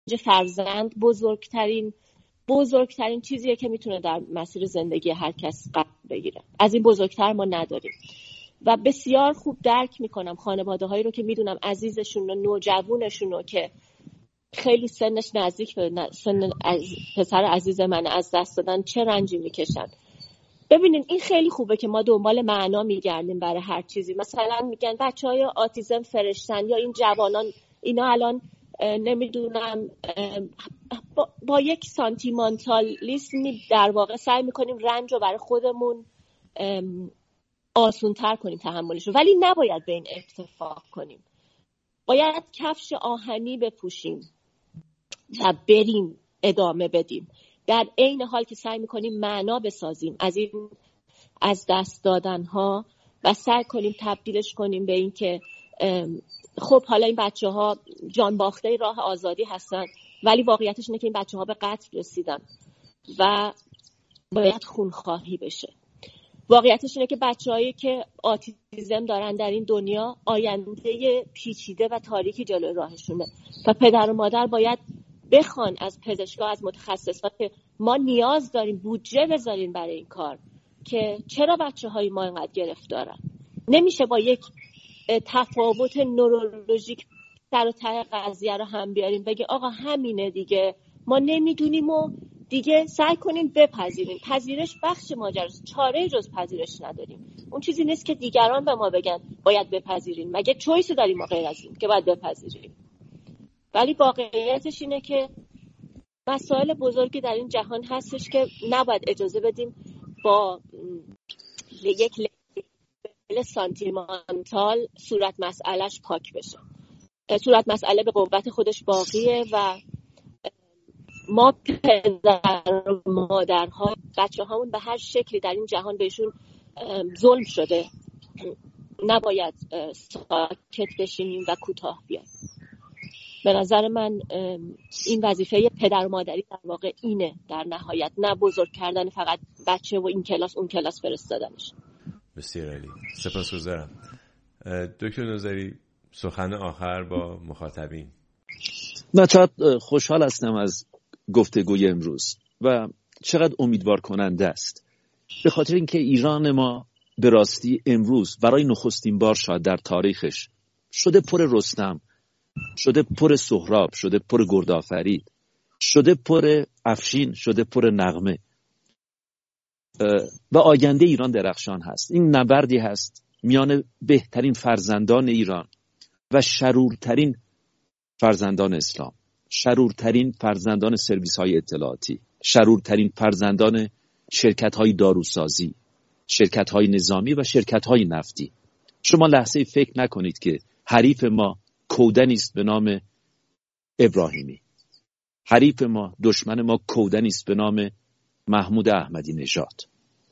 فرزند بزرگترین چیزیه که میتونه در مسیر زندگی هر کس قرار بگیره. از این بزرگتر ما نداریم و بسیار خوب درک میکنم خانواده هایی رو که میدونم عزیزشون و نوجوانشون رو که خیلی سنش نزدیک به سن پسر عزیز من از دست دادن چه رنجی میکشن. ببینین این خیلی خوبه که ما دنبال معنا میگردیم برای هر چیزی. مثلا میگن بچهای آتیزم فرشتن یا این جوانان اینا الان نمیدونم با یک سانتیمانتالیسمی در واقع سعی میکنیم رنج رو برای خودمون آسونتر کنیم تحملش رو، ولی نباید به این اتفاق کنیم. باید کفش آهنی بپوشیم و بریم ادامه بدیم، در عین حال که سعی میکنیم معنا بسازیم از دست دادن ها و سعی کنیم تبدیلش کنیم به این که خب حالا این بچه ها جان باخته راه آزادی هستن، ولی واقعیتش اینه که این بچه ها به قتل رسیدن و باید خونخواهی بشه. واقعیتش اینه که بچه‌هایی که آتیزم دارن در این دنیا آینده پیچیده و تاریکی جلوی راهشونه و پدر و مادر باید بخوان از پزشکا، از متخصصا که ما نیاز داریم بودجه بذارین برای این کار که چرا بچه‌های ما اینقدر گرفتارن. نمیشه با یک تفاوت نورولوژیک سر و ته قضیه رو هم بیاریم بگیم آقا همینه دیگه، ما نمیدونیم و دیگه سعی کنیم بپذیریم. پذیرش بخش ماجراست، چاره جز پذیرش نداریم. اون چیزی نیست که دیگران به ما بگن باید بپذیریم، مگه چویسی داریم ما غیر از این که باید بپذیریم؟ ولی واقعیتش اینه که مسائل بزرگی در این جهان هستش که نباید اجازه بدیم با یک لیبل سانتیمانتال صورت مسئلهش پاک بشه. صورت مسئله به قوت خودش باقیه و ما پدر و مادرها بچه هامون به هر شکلی در این جهان بهشون ظلم شده، نباید ساکت بشینیم و کوتاه بیایم. به نظر من این وظیفه پدر و مادری در واقع اینه در نهایت، نه بزرگ کردن فقط بچه و این کلاس اون کلاس فرستادنش. بسیار عالی، سپاسگزارم. دکتر نوذری، سخن آخر با مخاطبین. من چقدر خوشحال هستم از گفتگوی امروز و چقدر امیدوار کننده است، به خاطر اینکه ایران ما به راستی امروز برای نخستین بار شاید در تاریخش شده پر رستم، شده پر سهراب، شده پر گردآفرید، شده پر افشین، شده پر نغمه و آینده ایران درخشان هست. این نبردی هست میان بهترین فرزندان ایران و شرورترین فرزندان اسلام، شرورترین فرزندان سرویس های اطلاعاتی، شرورترین فرزندان شرکت های داروسازی، شرکت های نظامی و شرکت های نفتی. شما لحظه فکر نکنید که حریف ما کودنی است به نام ابراهیمی، حریف ما، دشمن ما کودنی است به نام محمود احمدی نژاد.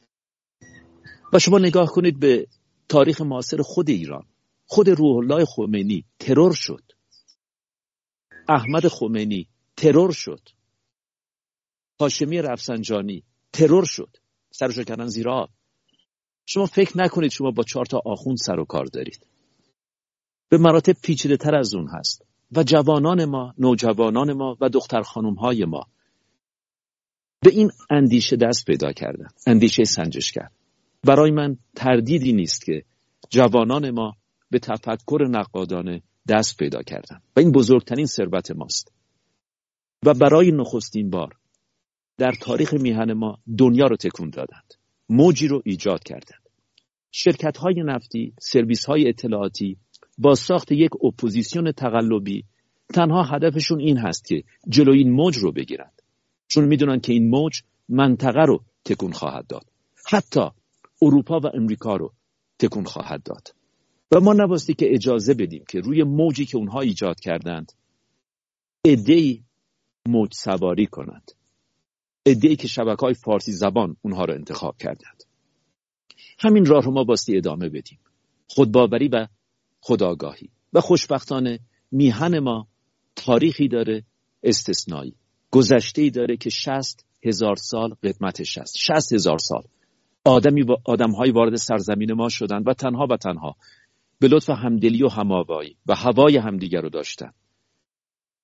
و شما نگاه کنید به تاریخ معاصر خود ایران. خود روح الله خمینی ترور شد، احمد خمینی ترور شد، هاشمی رفسنجانی ترور شد، سرشو کردن زیر آب. شما فکر نکنید شما با 4 تا آخوند سر و کار دارید، به مراتب پیچیده تر از اون هست. و جوانان ما، نوجوانان ما و دختر خانم های ما به این اندیشه دست پیدا کردن، اندیشه سنجشگر. برای من تردیدی نیست که جوانان ما به تفکر نقادانه دست پیدا کردن و این بزرگترین ثروت ماست. و برای نخستین بار در تاریخ میهن ما دنیا رو تکون دادند، موجی رو ایجاد کردند. شرکت‌های نفتی، سرویس‌های اطلاعاتی با ساخت یک اپوزیسیون تقلبی تنها هدفشون این هست که جلوی این موج رو بگیرند، چون میدونن که این موج منطقه رو تکون خواهد داد، حتی اروپا و امریکا رو تکون خواهد داد. و ما نباستی که اجازه بدیم که روی موجی که اونها ایجاد کردند عده‌ای موج سواری کنند، عده‌ای که شبکه‌های فارسی زبان اونها رو انتخاب کردند. همین راه رو ما باستی ادامه بدیم، خودباوری و خودآگاهی. و خوشبختانه میهن ما تاریخی داره استثنایی، گذشته‌ای داره که 60,000 سال قدمتش هست. 60,000 سال آدم‌های وارد سرزمین ما شدند و تنها به لطف همدلی و هماوایی و هوای همدیگر رو داشتن.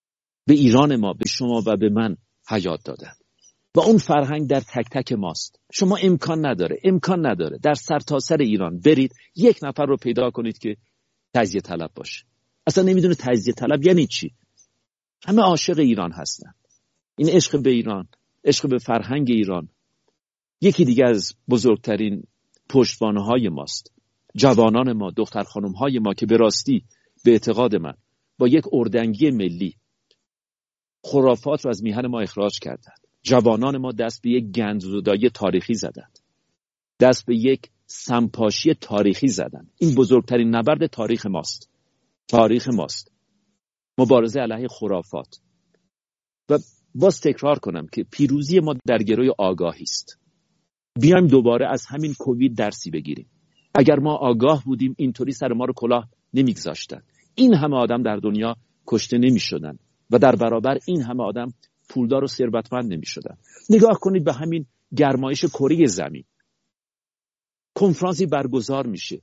به ایران ما، به شما و به من حیات دادن و اون فرهنگ در تک تک ماست. شما امکان نداره در سرتاسر ایران برید یک نفر رو پیدا کنید که تجزیه طلب باشه. اصلا نمیدونه تجزیه طلب یعنی چی. همه عاشق ایران هستن. این عشق به ایران، عشق به فرهنگ ایران یکی دیگه از بزرگترین پشتوانه‌های ماست. جوانان ما، دختر خانم‌های ما که به راستی به اعتقاد من با یک اردنگی ملی خرافات رو از میهن ما اخراج کردند. جوانان ما دست به یک گندزدایی تاریخی زدند. دست به یک سمپاشی تاریخی زدند. این بزرگترین نبرد تاریخ ماست. مبارزه علیه خرافات. و باز تکرار کنم که پیروزی ما در گروی آگاهی است. بیایم دوباره از همین کووید درسی بگیریم. اگر ما آگاه بودیم اینطوری سر ما رو کلاه نمیگذاشتن. این همه آدم در دنیا کشته نمیشدن و در برابر این همه آدم پولدار و ثروتمند نمیشدن. نگاه کنید به همین گرمایش کره زمین. کنفرانسی برگزار میشه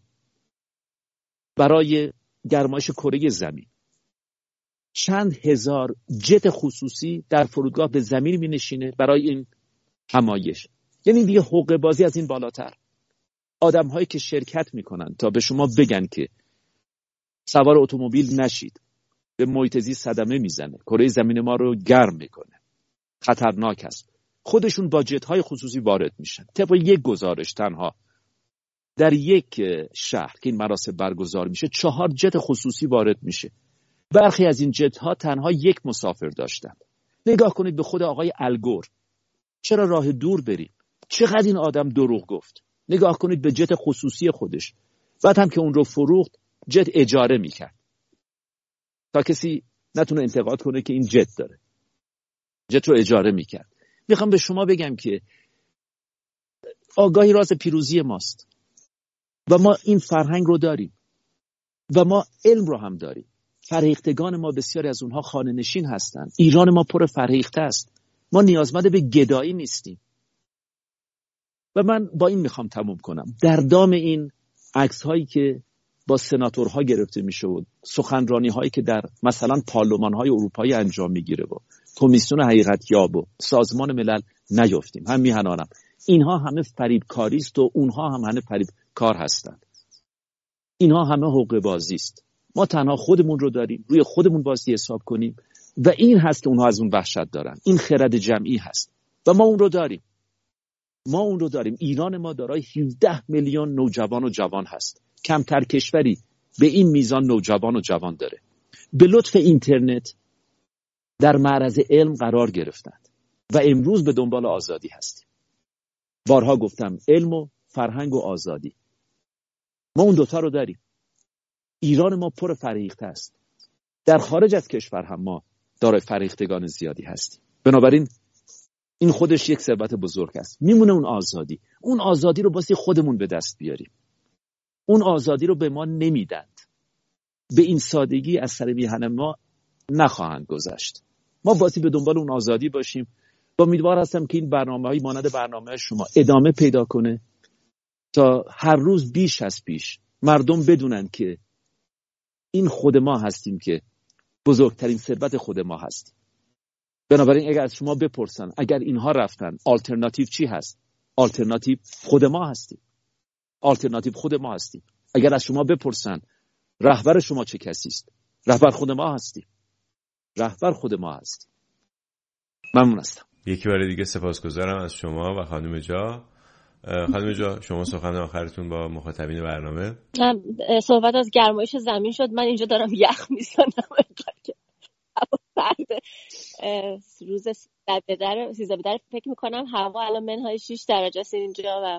برای گرمایش کره زمین. چند هزار جت خصوصی در فرودگاه به زمین می نشینه برای این همایش. یعنی دیگه حقوق بازی از این بالاتر. آدم هایی که شرکت میکنن تا به شما بگن که سوار اتومبیل نشید، به محیط زیست صدمه میزنه، کره زمین ما رو گرم میکنه، خطرناک است، خودشون با جت های خصوصی وارد میشن. طبق یک گزارش تنها در یک شهر که این مراسم برگزار میشه 4 جت خصوصی وارد میشه. برخی از این جت ها تنها یک مسافر داشتن. نگاه کنید به خود آقای الگور. چرا راه دور بریم؟ چقدر این آدم دروغ گفت. نگاه کنید به جت خصوصی خودش. بعد هم که اون رو فروخت جت اجاره میکرد تا کسی نتونه انتقاد کنه که این جت داره. جت رو اجاره میکرد. میخوام به شما بگم که آگاهی راز پیروزی ماست و ما این فرهنگ رو داریم و ما علم رو هم داریم. فرهیختگان ما بسیاری از اونها خانه نشین هستن. ایران ما پر فرهیخته است. ما نیازمند به گدایی نیستیم. و من با این میخوام تموم کنم. در دام این عکس هایی که با سناتورها گرفته میشه و سخنرانی هایی که در مثلا پارلمان های اروپایی انجام میگیره و کمیسیون حقیقت یاب و سازمان ملل نیفتیم. هم میهنانم اینها همه فریبکاری است و اونها هم همه فریبکار هستند. اینها همه حقوق بازی است. ما تنها خودمون رو داریم، روی خودمون بازی حساب کنیم و این هست که اونها از اون وحشت دارن. این خرد جمعی هست و ما اون رو داریم. ایران ما دارای 17 میلیون نوجوان و جوان هست. کمتر کشوری به این میزان نوجوان و جوان داره. به لطف اینترنت در معرض علم قرار گرفتند و امروز به دنبال آزادی هستیم. بارها گفتم علم و فرهنگ و آزادی. ما اون دوتا رو داریم. ایران ما پر فرهیخته است. در خارج از کشور هم ما دارای فرهیختگان زیادی هستیم. بنابراین این خودش یک ثروت بزرگ است. میمونه اون آزادی رو واسه خودمون به دست بیاریم. اون آزادی رو به ما نمیدند. به این سادگی از سر میهن ما نخواهند گذشت. ما واسه به دنبال اون آزادی باشیم. با امیدوار هستم که این برنامه‌های مانند برنامه شما ادامه پیدا کنه تا هر روز بیش از پیش مردم بدونن که این خود ما هستیم که بزرگترین ثروت خود ما هستیم. بنابراین اگر از شما بپرسن اگر اینها رفتن آلترناتیو چی هست؟ آلترناتیو خود ما هستیم. اگر از شما بپرسن رهبر شما چه کسی است؟ رهبر خود ما هستیم. ممنون هستم. یکی بار دیگه سپاسگزارم از شما و خانم جا. خانم جا شما سخن آخرتون با مخاطبین برنامه. صحبت از گرمایش زمین شد. من اینجا دارم یخ میزنم روز 13 بدر فکر میکنم هوا الان منهای 6 درجه است اینجا و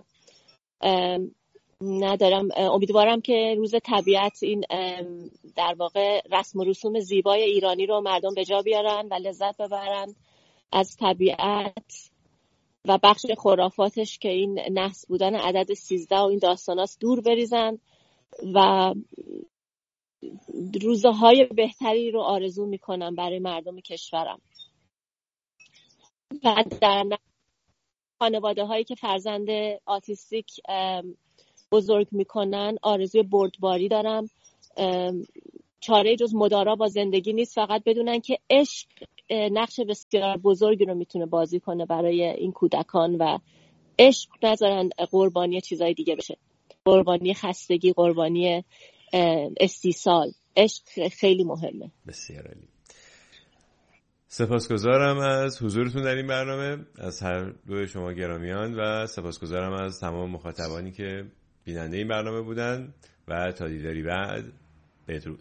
ندارم. امیدوارم که روز طبیعت این در واقع رسم و رسوم زیبای ایرانی رو مردم به جا بیارن و لذت ببرن از طبیعت و بخش خرافاتش که این نحس بودن عدد 13 و این داستاناست دور بریزن و روزهای بهتری رو آرزو میکنم برای مردم کشورم و در خانواده هایی که فرزند آتیستیک بزرگ میکنن آرزوی بردباری دارم. چاره جز مدارا با زندگی نیست. فقط بدونن که عشق نقش بسیار بزرگی رو میتونه بازی کنه برای این کودکان و عشق نذارن قربانی چیزای دیگه بشه، قربانی خستگی، قربانی استیصال. عشق خیلی مهمه. بسیار عالی. سپاسگزارم از حضورتون در این برنامه، از هر دو شما گرامیان، و سپاسگزارم از تمام مخاطبانی که بیننده این برنامه بودن و تا دیداری بعد، بدرود.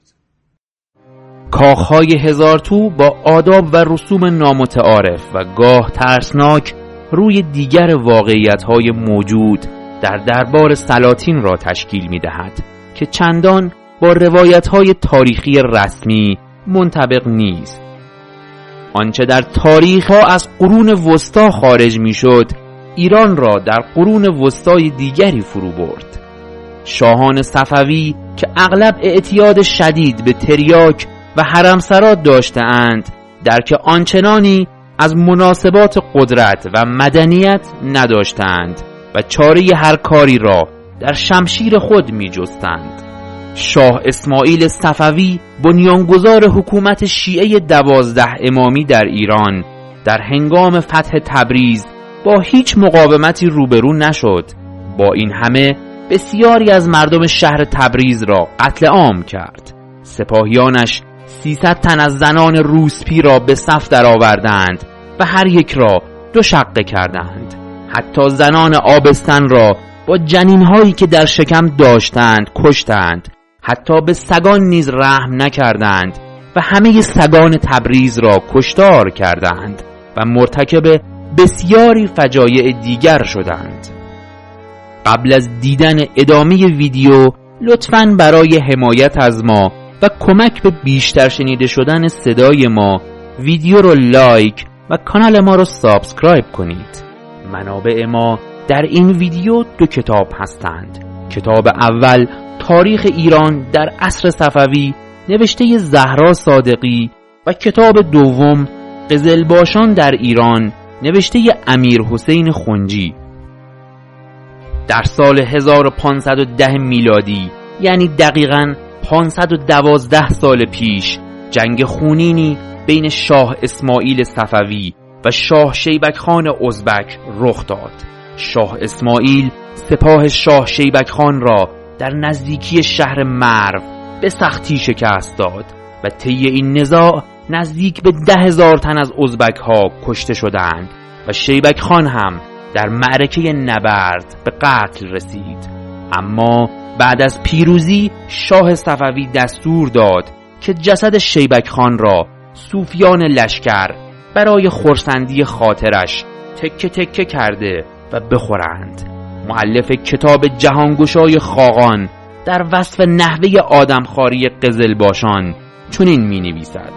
کاخهای هزار تو با آداب و رسوم نامتعارف و گاه ترسناک روی دیگر واقعیت‌های موجود در دربار سلاطین را تشکیل می‌دهد که چندان با روایت‌های تاریخی رسمی منطبق نیست. آنچه در تاریخ‌ها از قرون وسطا خارج می‌شد، ایران را در قرون وسطای دیگری فرو برد. شاهان صفوی که اغلب اعتیاد شدید به تریاک و حرمسرا داشته‌اند، درک آنچنانی از مناسبات قدرت و مدنیت نداشتند و چاره هر کاری را در شمشیر خود می‌جستند. شاه اسماعیل صفوی، بنیانگذار حکومت شیعه 12 امامی در ایران، در هنگام فتح تبریز با هیچ مقاومتی روبرو نشد. با این همه بسیاری از مردم شهر تبریز را قتل عام کرد. سپاهیانش 300 تن از زنان روسپی را به صف درآوردند و هر یک را 2 شقه کردند. حتی زنان آبستن را با جنینهایی که در شکم داشتند کشتند. حتی به سگان نیز رحم نکردند و همه سگان تبریز را کشتار کردند و مرتکب بسیاری فجایع دیگر شدند. قبل از دیدن ادامه ویدیو لطفاً برای حمایت از ما و کمک به بیشتر شنیده شدن صدای ما ویدیو رو لایک و کانال ما رو سابسکرایب کنید. منابع ما در این ویدیو 2 کتاب هستند. کتاب اول تاریخ ایران در عصر صفوی نوشته زهرا صادقی و کتاب دوم قزلباشان در ایران نوشته امیر حسین خنجی. در سال 1510 میلادی، یعنی دقیقاً 512 سال پیش، جنگ خونینی بین شاه اسماعیل صفوی و شاه شیبک خان ازبک رخ داد. شاه اسماعیل سپاه شاه شیبک خان را در نزدیکی شهر مرو به سختی شکست داد و طی این نزاع نزدیک به 10,000 تن از ازبک ها کشته شدند و شیبک خان هم در معرکه نبرد به قتل رسید. اما بعد از پیروزی شاه صفوی دستور داد که جسد شیبک خان را صوفیان لشکر برای خرسندی خاطرش تکه تکه کرده و بخورند. مؤلف کتاب جهانگشای خاقان در وصف نحوه آدمخواری قزلباشان چنین می نویسد: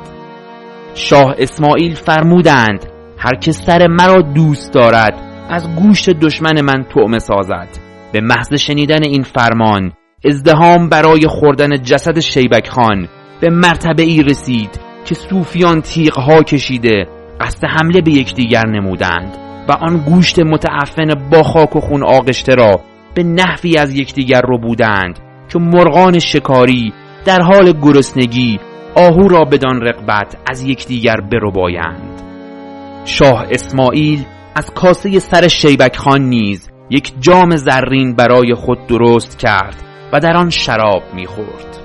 شاه اسماعیل فرمودند هر که سر مرا دوست دارد از گوشت دشمن من طعمه سازد. به محض شنیدن این فرمان ازدحام برای خوردن جسد شیبک خان به مرتبه ای رسید که صوفیان تیغ‌ها کشیده قصد حمله به یکدیگر نمودند و آن گوشت متعفن با خاک و خون آغشته را به نحوی از یکدیگر رو بودند که مرغان شکاری در حال گرسنگی آهو را بدان رغبت از یکدیگر بربایند. شاه اسماعیل از کاسه سر شیبک خان نیز یک جام زرین برای خود درست کرد و در آن شراب می‌خورد.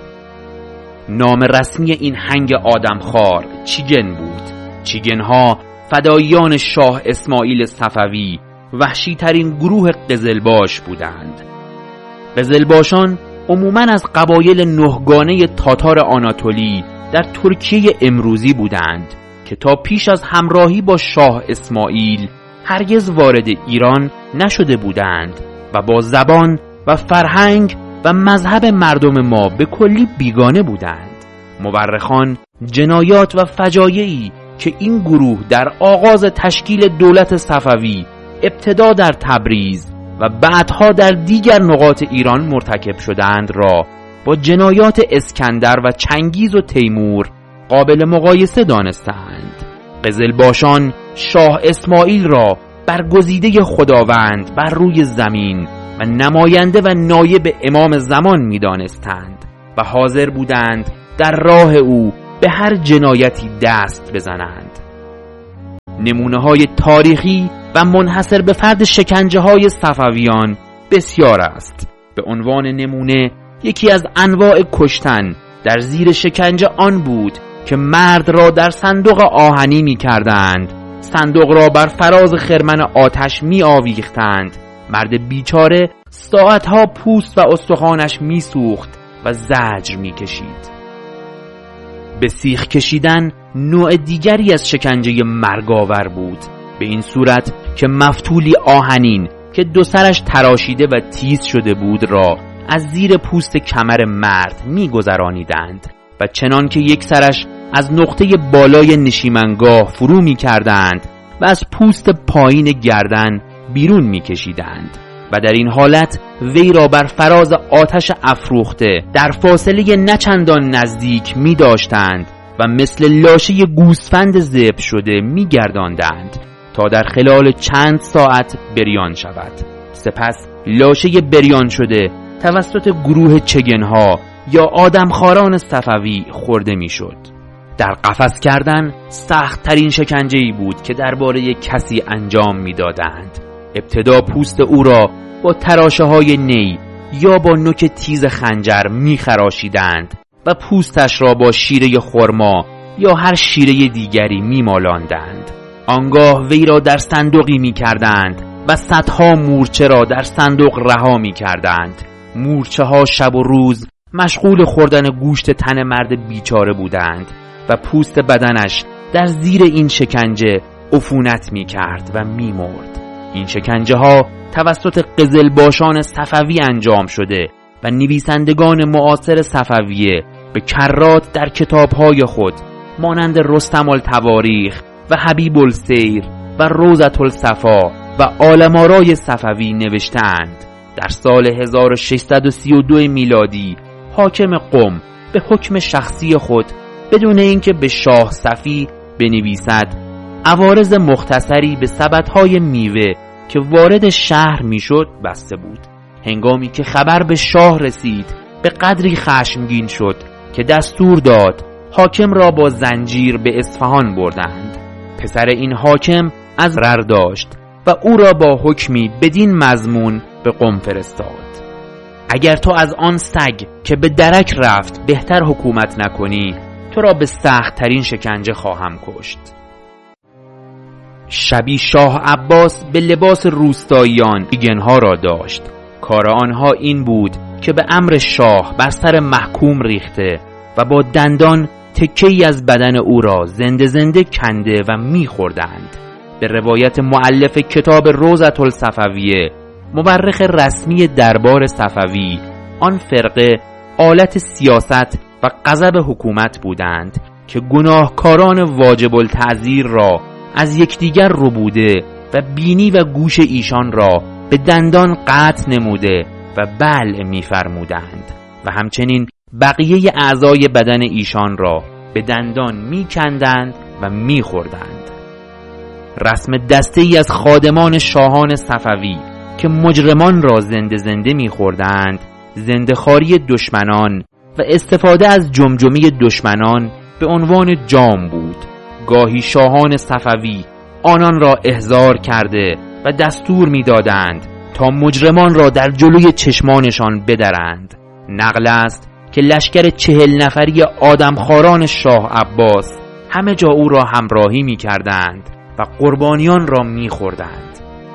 نام رسمی این هنگ آدمخوار چیگن بود. چیگن‌ها فداییان شاه اسماعیل صفوی وحشی ترین گروه قزلباش بودند. قزلباشان عموماً از قبایل نهگانه تاتار آناتولی در ترکیه امروزی بودند که تا پیش از همراهی با شاه اسماعیل هرگز وارد ایران نشده بودند و با زبان و فرهنگ و مذهب مردم ما به کلی بیگانه بودند. مورخان جنایات و فجایعی که این گروه در آغاز تشکیل دولت صفوی ابتدا در تبریز و بعدها در دیگر نقاط ایران مرتکب شدند را با جنایات اسکندر و چنگیز و تیمور قابل مقایسه دانستند. قزلباشان شاه اسماعیل را برگزیده خداوند بر روی زمین و نماینده و نایب امام زمان می دانستند و حاضر بودند در راه او به هر جنایتی دست بزنند. نمونه‌های تاریخی و منحصر به فرد شکنجه‌های صفویان بسیار است. به عنوان نمونه یکی از انواع کشتن در زیر شکنجه آن بود که مرد را در صندوق آهنی می کردند، صندوق را بر فراز خرمن آتش می آویختند. مرد بیچاره ساعتها پوست و استخوانش می سوخت و زجر می کشید. به سیخ کشیدن نوع دیگری از شکنجه مرگاور بود، به این صورت که مفتولی آهنین که دو سرش تراشیده و تیز شده بود را از زیر پوست کمر مرد می گذرانیدند و چنان که یک سرش از نقطه بالای نشیمنگاه فرو می کردند و از پوست پایین گردن بیرون می کشیدند و در این حالت وی را بر فراز آتش افروخته در فاصله نچندان نزدیک می داشتند و مثل لاشه گوسفند ذبح شده می گرداندند تا در خلال چند ساعت بریان شود. سپس لاشه بریان شده توسط گروه چگنها یا آدمخواران صفوی خورده می شد. در قفس کردن سخت ترین شکنجه‌ای بود که درباره کسی انجام می دادند. ابتدا پوست او را با تراشه های نی یا با نوک تیز خنجر می خراشیدند و پوستش را با شیره خرما یا هر شیره دیگری می مالاندند. آنگاه وی را در صندوقی می کردند و صدها مورچه را در صندوق رها می کردند. مورچه ها شب و روز مشغول خوردن گوشت تن مرد بیچاره بودند و پوست بدنش در زیر این شکنجه عفونت می کرد و می مرد. این شکنجه ها توسط قزلباشان صفوی انجام شده و نویسندگان معاصر صفویه به کرات در کتابهای خود مانند رستم التواریخ و حبیب السیر و روضة الصفا و عالم‌آرای صفوی نوشتند. در سال 1632 میلادی حاکم قم به حکم شخصی خود بدون اینکه به شاه صفی بنویسد عوارض مختصری به سبدهای میوه که وارد شهر میشد بسته بود. هنگامی که خبر به شاه رسید به قدری خشمگین شد که دستور داد حاکم را با زنجیر به اصفهان بردند. پسر این حاکم از رر داشت و او را با حکمی بدین مضمون به قم فرستاد: اگر تو از آن سگ که به درک رفت بهتر حکومت نکنی، تو را به سخت ترین شکنجه خواهم کشت. شبی شاه عباس به لباس روستاییان ایگنها را داشت. کار آنها این بود که به امر شاه بر سر محکوم ریخته و با دندان تکه‌ای از بدن او را زنده زنده کنده و می‌خوردند. به روایت مؤلف کتاب روضة الصفویه، مورخ رسمی دربار صفوی، آن فرقه آلت سیاست و غضب حکومت بودند که گناهکاران واجب التعزیر را از یکدیگر ربوده و بینی و گوش ایشان را به دندان قطع نموده و بلع می‌فرمودند و همچنین بقیه اعضای بدن ایشان را به دندان می‌کندند و می‌خوردند. رسم دسته‌ای از خادمان شاهان صفوی که مجرمان را زنده زنده می‌خوردند، زنده‌خواری دشمنان و استفاده از جمجمه دشمنان به عنوان جام بود. گاهی شاهان صفوی آنان را احضار کرده و دستور می‌دادند تا مجرمان را در جلوی چشمانشان بدرند. نقل است که لشکر 40 نفری آدمخواران شاه عباس همه جا او را همراهی می‌کردند و قربانیان را می‌خوردند.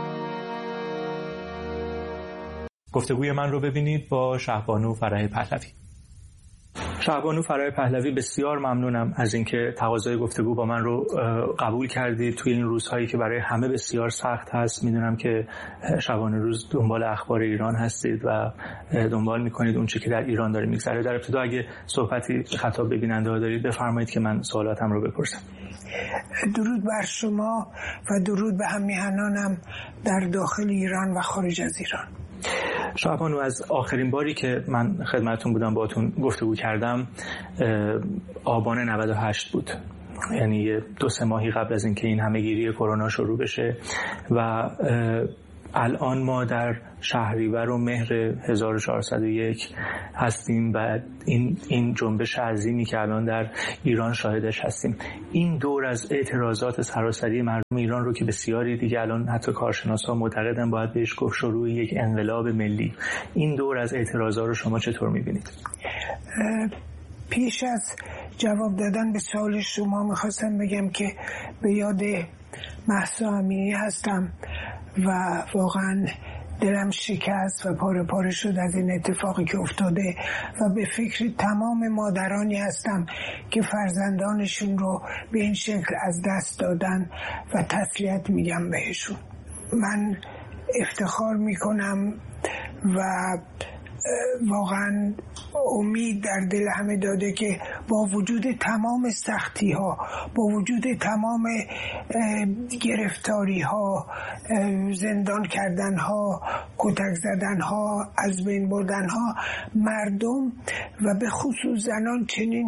گفتگوی من رو ببینید با شهبانو فرح پهلوی. شهبانو فرح پهلوی، بسیار ممنونم از اینکه تقاضای گفتگو با من رو قبول کردید توی این روزهایی که برای همه بسیار سخت هست. میدونم که شبانه روز دنبال اخبار ایران هستید و دنبال میکنید اون چی که در ایران داره میگذره. در ابتدا اگه صحبتی خطاب به بیننده ها دارید بفرمایید که من سوالاتم رو بپرسم. درود بر شما و درود به همیهنانم در داخل ایران و خارج از ایران. شهبانو، از آخرین باری که من خدمتتون بودم باهاتون گفتگو کردم آبان 98 بود، یعنی 2-3 ماهی قبل از اینکه این همه‌گیری کرونا شروع بشه و الان ما در شهریور و مهر 1401 هستیم و این جنبش عظیمی که الان در ایران شاهدش هستیم، این دور از اعتراضات سراسری مردم ایران رو که بسیاری دیگه الان حتی کارشناسا معتقدن باید بهش گفت شروع یک انقلاب ملی، این دور از اعتراضات رو شما چطور می‌بینید؟ پیش از جواب دادن به سوال شما میخواستم بگم که به یاد مهسا امینی هستم و واقعا دلم شکست و پاره پاره شد از این اتفاقی که افتاده و به فکر تمام مادرانی هستم که فرزندانشون رو به این شکل از دست دادن و تسلیت میگم بهشون. من افتخار میکنم و واقعا امید در دل همه داده که با وجود تمام سختی ها، با وجود تمام گرفتاری ها، زندان کردن ها، کتک زدن ها، از بین بردن ها، مردم و به خصوص زنان چنین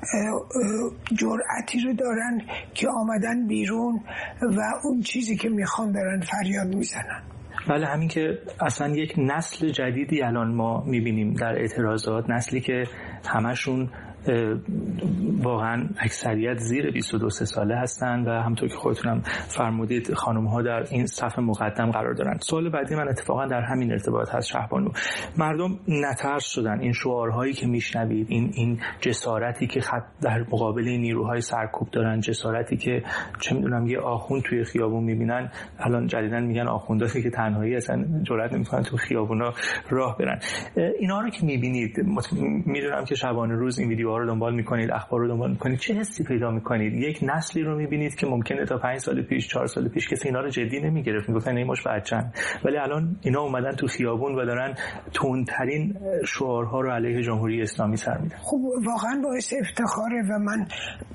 جرأتی رو دارن که آمدن بیرون و اون چیزی که میخوان دارن فریاد میزنن. بله، همین که اصلا یک نسل جدیدی الان ما میبینیم در اعتراضات، نسلی که همشون واقعا اکثریت زیر 22 ساله هستن و همونطور که خودتونم فرمودید خانم ها در این صف مقدم قرار دارن. سوال بعدی من اتفاقا در همین ارتباط هست شهبانو. مردم نترس شدن، این شعارهایی که میشنوید، این جسارتی که در مقابل نیروهای سرکوب دارن، جسارتی که چه میدونم یه آخوند توی خیابون میبینن، الان جدیداً میگن آخونداتی که تنهایی اصلا جرئت نمیکنن تو خیابونا راه برن. اینا رو که میبینید، میدونم که شبانه روز این ویدیوها رو دنبال میکنید، اخبار رو دنبال میکنید، چه حسی پیدا میکنید؟ یک نسلی رو میبینید که ممکنه تا 5 سال پیش، 4 سال پیش کسی اینا رو جدی نمیگرفت، میگفتن این مش بچه‌ن، ولی الان اینا اومدن تو خیابون و دارن تندترین شعارها رو علیه جمهوری اسلامی سر میدن. خب واقعا باعث افتخاره و من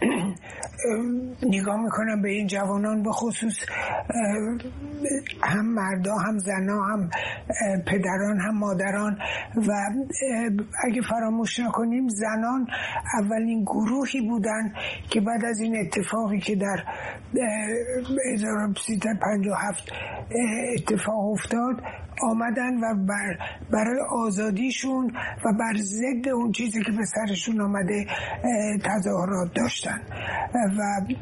نگاه میکنم به این جوانان، به خصوص هم مردا هم زنا هم پدران هم مادران، و اگه فراموش نکنیم زنان اولین گروهی بودن که بعد از این اتفاقی که در 1357 اتفاق افتاد آمدن و برای آزادیشون و بر ضد اون چیزی که به سرشون آمده تظاهرات داشتن و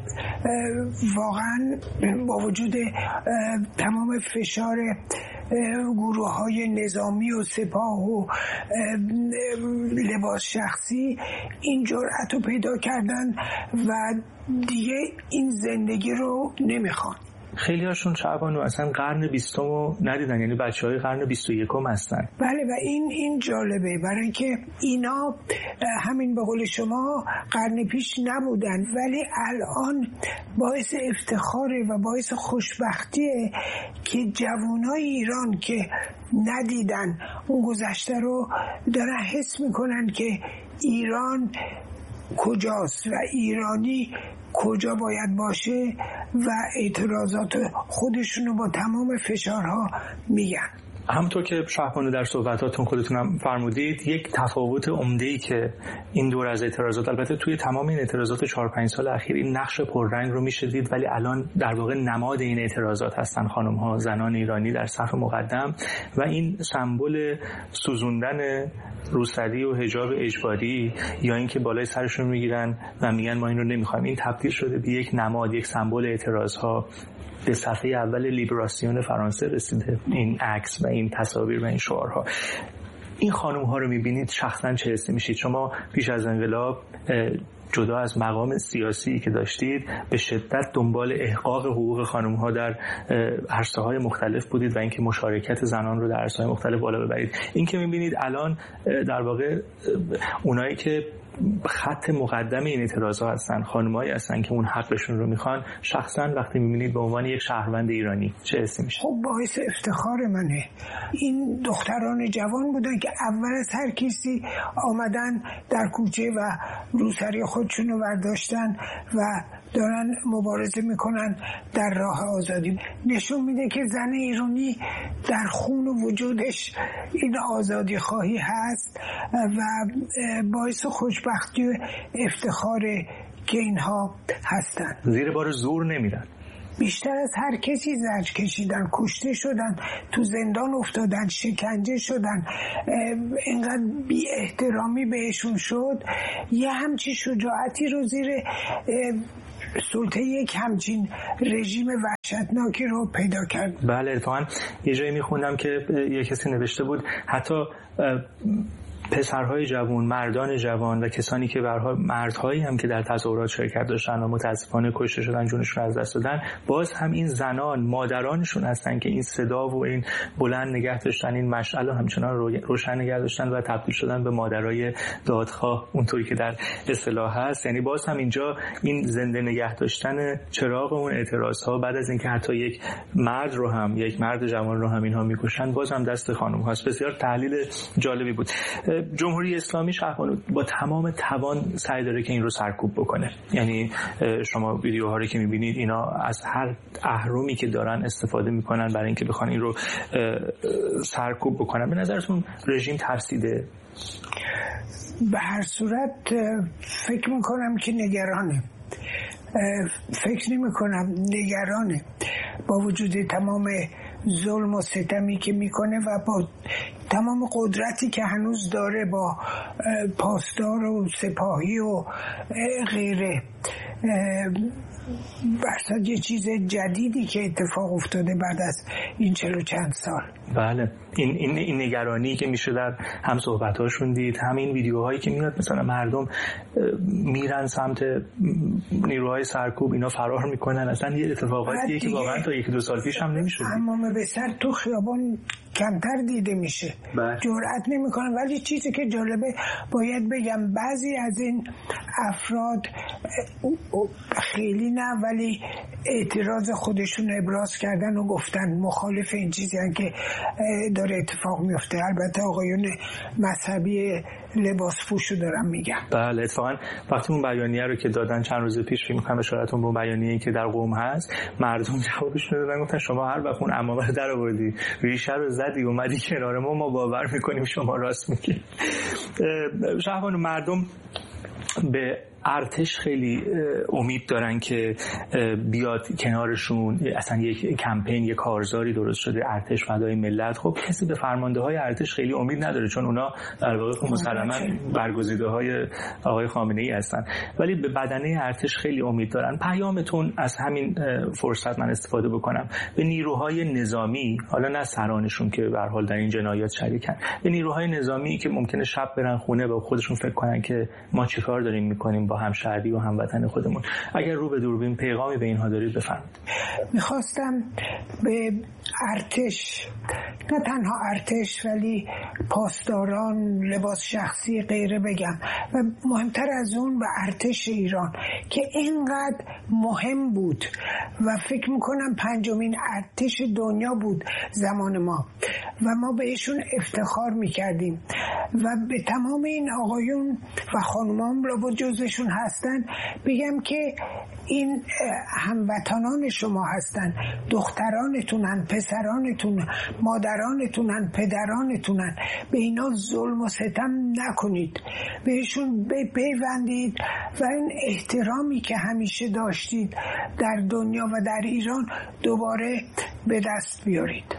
واقعا با وجود تمام فشار گروه‌های نظامی و سپاه و لباس شخصی این جرأت رو پیدا کردن و دیگه این زندگی رو نمیخوان. خیلی هاشون شعبانو اصلا قرن 20 رو ندیدن، یعنی بچه‌های قرن 21 هستن. بله و این جالبه، برای اینکه اینا همین به قول شما قرن پیش نبودن، ولی الان باعث افتخاره و باعث خوشبختیه که جوانای ایران که ندیدن اون گذشته رو دارن حس میکنن که ایران کجاست و ایرانی کجا باید باشه و اعتراضات خودشونو با تمام فشارها میگن. همونطور که شهبانو در صحبتاتون خودتونم فرمودید، یک تفاوت عمده‌ای که این دور از اعتراضات، البته توی تمام این اعتراضات 4-5 سال اخیر این نقش پررنگ رو میشدید، ولی الان در واقع نماد این اعتراضات هستن خانم‌ها، زنان ایرانی در صف مقدم و این سمبل سوزوندن روسری و حجاب اجباری یا اینکه بالای سرشون میگیرن و میگن ما این رو نمیخوایم، این تبدیل شده به یک نماد، یک سمبل اعتراض‌ها. به صفحه اول لیبراسیون فرانسه رسیده این عکس و این تصاویر و این شعارها. این خانم ها رو میبینید شخصا چه حسی میشید؟ شما پیش از انقلاب جدا از مقام سیاسی که داشتید به شدت دنبال احقاق حقوق خانم ها در عرصه‌های مختلف بودید و اینکه مشارکت زنان رو در عرصه‌های مختلف بالا ببرید. این که میبینید الان در واقع اونایی که خط مقدم این اعتراضات هستن، خانمایی هستن که اون حقشون رو میخوان، شخصا وقتی میبینید به عنوان یک شهروند ایرانی چه حسی میشه؟ خب باعث افتخار منه. این دختران جوان بودن که اول از هر کسی آمدن در کوچه و روسری خودشون رو برداشتن و دارن مبارزه میکنن در راه آزادی. نشون میده که زن ایرانی در خون و وجودش این آزادی خواهی هست و باعث خوشبختی و افتخاره که اینها هستن. زیر بار زور نمیرن. بیشتر از هر کسی زجر کشیدن، کشته شدن، تو زندان افتادن، شکنجه شدن، اینقدر بی احترامی بهشون شد. یه همچین شجاعتی رو زیر سلطه یک همچین رژیم وحشتناکی رو پیدا کرد. بله، اتفاقا یه جایی میخوندم که یه کسی نوشته بود حتی پسرهای جوان، مردان جوان و کسانی که مردهایی هم که در تظاهرات شرکت داشتن و متاسفانه کشته شدن، جونشون از دست دادن، باز هم این زنان مادرانشون هستن که این صدا و این بلند نگه داشتن، این مشعل همچنان روشن نگه داشتن و تبدیل شدن به مادرای دادخواه اونطوری که در اصطلاح هست. یعنی باز هم اینجا این زنده نگه داشتن چراغ اون اعتراضها بعد از اینکه حتی یک مرد جوان رو هم اینها میکشن، باز هم دست خانم هاست. بسیار تحلیل جالبی بود. جمهوری اسلامی شهبانو با تمام توان سعی داره که این رو سرکوب بکنه. یعنی شما ویدیوها رو که میبینید اینا از هر اهرمی که دارن استفاده میکنن برای اینکه بخوان این رو سرکوب بکنن. به نظرتون رژیم ترسیده؟ به هر صورت فکر میکنم که نگرانه. فکر نمی کنم نگرانه، با وجود تمام ظلم و ستمی که میکنه و با تمام قدرتی که هنوز داره با پاسدار و سپاهی و غیره. برصد یه چیز جدیدی که اتفاق افتاده بعد از این 40 و چند سال. بله، این نگرانی که میشه در هم صحبتاشون دید، همین ویدیوهایی که میاد مثلا مردم میرن سمت نیروهای سرکوب، اینا فرار میکنن، اصلا یه اتفاقاتیه که واقعا تا 1-2 سال پیش هم نمیشد. اما به سر تو خیابان کمتر دیده میشه، جرئت نمیکنن. ولی چیزی که جالبه باید بگم، بعضی از این افراد خیلی نه ولی اعتراض خودشون ابراز کردن و گفتن مخالف این چیزی هم که داره اتفاق میفته. البته آقایون مذهبی لباس پوشو دارم میگم. بله، اتفاقا وقتی اون بیانیه رو که دادن چند روز پیش، فکر می‌کنم اشارتون به بیانیه‌ای که در قم هست، مردم جوابش دادن، گفتن شما هر وقت اون عمامه رو درآوردی، ریشه رو زدی، اومدی کنار ما باور می‌کنیم شما راست میگی. شهبانو، مردم به ارتش خیلی امید دارن که بیاد کنارشون. اصلا یک کمپین، یک کارزاری درست شده، ارتش فدای ملت. خب کسی به فرمانده های ارتش خیلی امید نداره، چون اونا در واقع مسلماً برگزیده های آقای خامنه‌ای هستن، ولی به بدنه ارتش خیلی امید دارن. پیامتون از همین فرصت من استفاده بکنم به نیروهای نظامی، حالا نه سرانشون که به هر حال در این جنایات شریکن، به نیروهای نظامی که ممکنه شب برن خونه و خودشون فکر کنن که ما چیکار داریم میکنیم با همشهری و هموطن خودمون، اگر رو به دوربین پیغامی به اینها دارید بفرمایید. میخواستم به ارتش، نه تنها ارتش ولی پاسداران، لباس شخصی غیره بگم، و مهمتر از اون به ارتش ایران که اینقدر مهم بود و فکر میکنم 5مین ارتش دنیا بود زمان ما و ما بهشون افتخار میکردیم و به تمام این آقایون و خانومان را جزشون هستن بگم که این هموطنان شما هستن، دخترانتونن، پسرانتونن، مادرانتونن، پدرانتونن. به اینا ظلم و ستم نکنید، بهشون بپیوندید و این احترامی که همیشه داشتید در دنیا و در ایران دوباره به دست بیارید.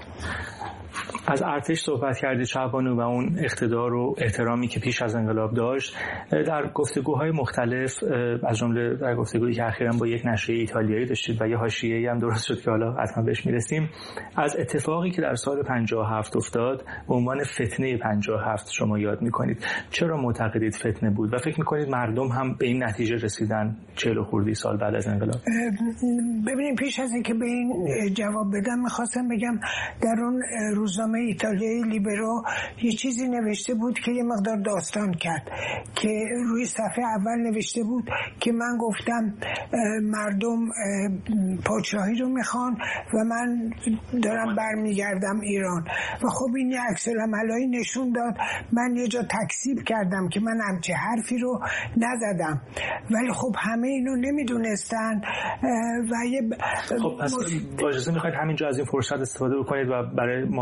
از ارتش صحبت کردید شهبانو و اون اقتدار و احترامی که پیش از انقلاب داشت. در گفتگوهای مختلف، از جمله در گفتگویی که اخیراً با یک نشریه ایتالیایی داشتید و یه حاشیه‌ای هم درست شد که حالا حتما بهش میرسیم، از اتفاقی که در سال 57 افتاد به عنوان فتنه 57 شما یاد میکنید. چرا معتقدید فتنه بود و فکر میکنید مردم هم به این نتیجه رسیدن 40 خورده سال بعد از انقلاب؟ ببینید، پیش از اینکه به این جواب بدم میخواستم بگم در اون روزنامه ایتالیایی لیبرو یه چیزی نوشته بود که یه مقدار داستان کرد، که روی صفحه اول نوشته بود که من گفتم مردم پادشاهی رو میخوان و من دارم برمیگردم ایران و خب این یه عکس العملایی نشون داد. من یه جا تکذیب کردم که من همچه حرفی رو نزدم، ولی خب همه اینو نمیدونستن و یه خب پس با اجازه میخواید همینجا از این فرصت استفاده بکنید و برای ما توضیح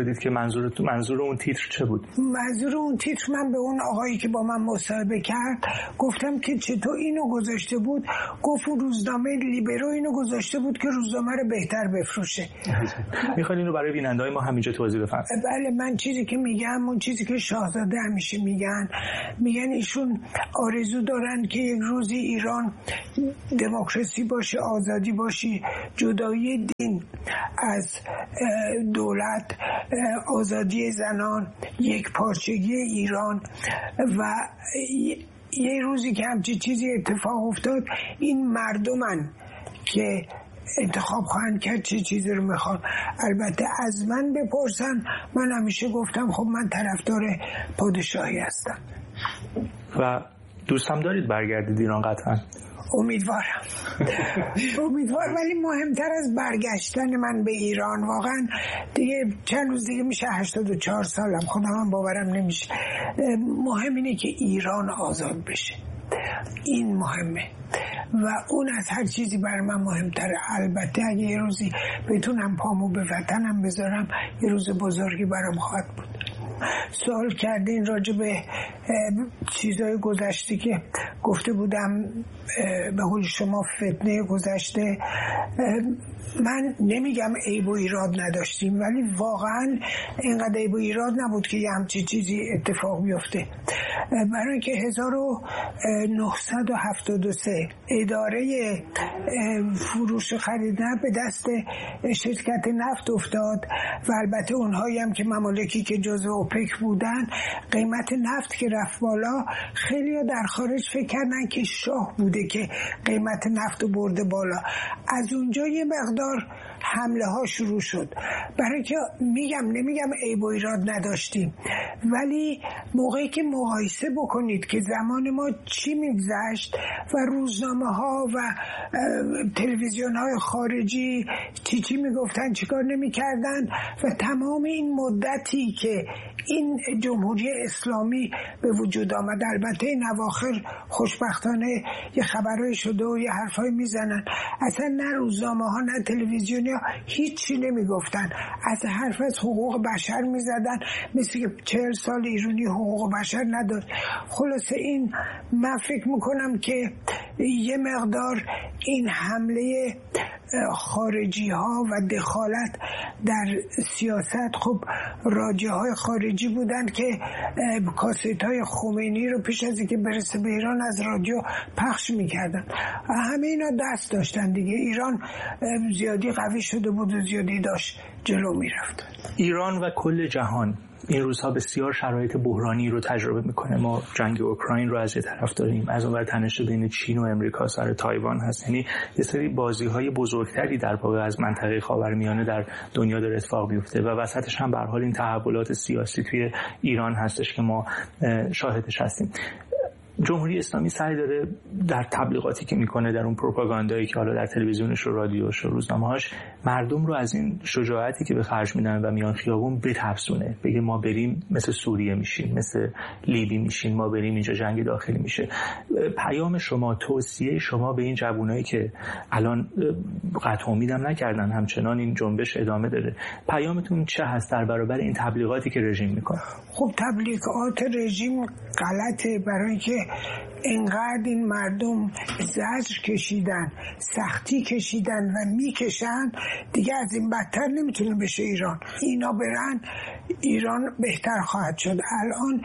بدید که منظور اون تیتر چه بود؟ منظور اون تیتر، من به اون آقایی که با من مصاحبه کرد گفتم که چطور اینو گذاشته بود. گفت روزنامه لیبرو اینو گذاشته بود که روزنامه رو بهتر بفروشه. میخواین اینو برای بیننده‌های ما همینجا توضیح بفرمایید؟ بله، من چیزی که میگم اون چیزی که شاهزاده همیشه میگن ایشون آرزو دارن که یک روزی ایران دموکراسی باشه، آزادی باشه، جدایی دین از دولت، آزادی زنان، یک پارچگی ایران. و یه روزی که همچین چیزی اتفاق افتاد، این مردمن که انتخاب خواهند کرد چه چیزی رو میخوان. البته از من بپرسن، من همیشه گفتم خب من طرفدار پادشاهی هستم. و دوستم دارید برگردید ایران؟ قطعا امیدوارم. ولی مهمتر از برگشتن من به ایران، واقعا دیگه چند روز دیگه میشه 84 سالم، خودم باورم نمیشه. مهم اینه که ایران آزاد بشه، این مهمه و اون از هر چیزی برای من مهمتره. البته اگه یه روزی بتونم پامو به وطنم بذارم، یه روز بزرگی برام خواهد بود. سوال کردین راجع به چیزای گذشته که گفته بودم، به قول شما فتنه گذشته. من نمیگم عیب و ایراد نداشتیم، ولی واقعا اینقدر عیب و ایراد نبود که یه همچین چیزی اتفاق بیفته. برای اینکه 1973 اداره فروش خریدن به دست شرکت نفت افتاد و البته اونهایی هم که ممالکی که جزو اوپک بودن، قیمت نفت که رفت بالا، خیلی ها در خارج فکر کردن که شاه بوده که قیمت نفت رو برده بالا. از اونجا یه مقدار حمله ها شروع شد. برای که نمیگم عیب و ایراد نداشتیم، ولی موقعی که مقایسه بکنید که زمان ما چی میگذشت و روزنامه ها و تلویزیون های خارجی چی میگفتن، چیکار نمیکردن، و تمام این مدتی که این جمهوری اسلامی به وجود آمد، البته این اواخر خوشبختانه یه خبرهای شده و یه حرفای میزنن، اصلا نه روزنامه ها نه تلویزیون ها هیچی نمیگفتن، از حرف از حقوق بشر میزدن، مثل که 40 سال ایرانی حقوق بشر نداشت. خلاصه این من فکر میکنم که یه مقدار این حمله خارجی ها و دخالت در سیاست، خب راجع های خارجی بودن که کاست های خمینی رو پیش از اینکه برسه به ایران از رادیو پخش میکردن. همه اینا دست داشتن دیگه. ایران زیادی قوی شده بود و زیادی داشت جلو میرفت. ایران و کل جهان این روزها بسیار شرایط بحرانی رو تجربه میکنه. ما جنگ اوکراین رو از یه طرف داریم، از اون ور تنش بین چین و امریکا سر تایوان هست، یعنی یه سری بازی‌های بزرگتری در واقع از منطقه خاورمیانه در دنیا داره اتفاق میفته و وسطش هم به هر حال این تحولات سیاسی توی ایران هستش که ما شاهدش هستیم. جمهوری اسلامی سعی داره در تبلیغاتی که میکنه، در اون پروپاگاندایی که حالا در تلویزیونش و رادیوش و روزنامه‌هاش، مردم رو از این شجاعتی که به خرج میدن و میان خیابون بترسونه، بگه ما بریم مثل سوریه میشیم، مثل لیبی میشیم، ما بریم اینجا جنگ داخلی میشه. پیام شما، توصیه شما به این جوانایی که الان قطع امیدم نکردن، همچنان این جنبش ادامه داره، پیامتون چه هست در برابر این تبلیغاتی که رژیم میکنه؟ خب تبلیغات رژیم غلطه، برای اینکه انقدر این مردم زجر کشیدن، سختی کشیدن و میکشن، دیگه از این بدتر نمیتونه بشه ایران. اینا برن ایران بهتر خواهد شد. الان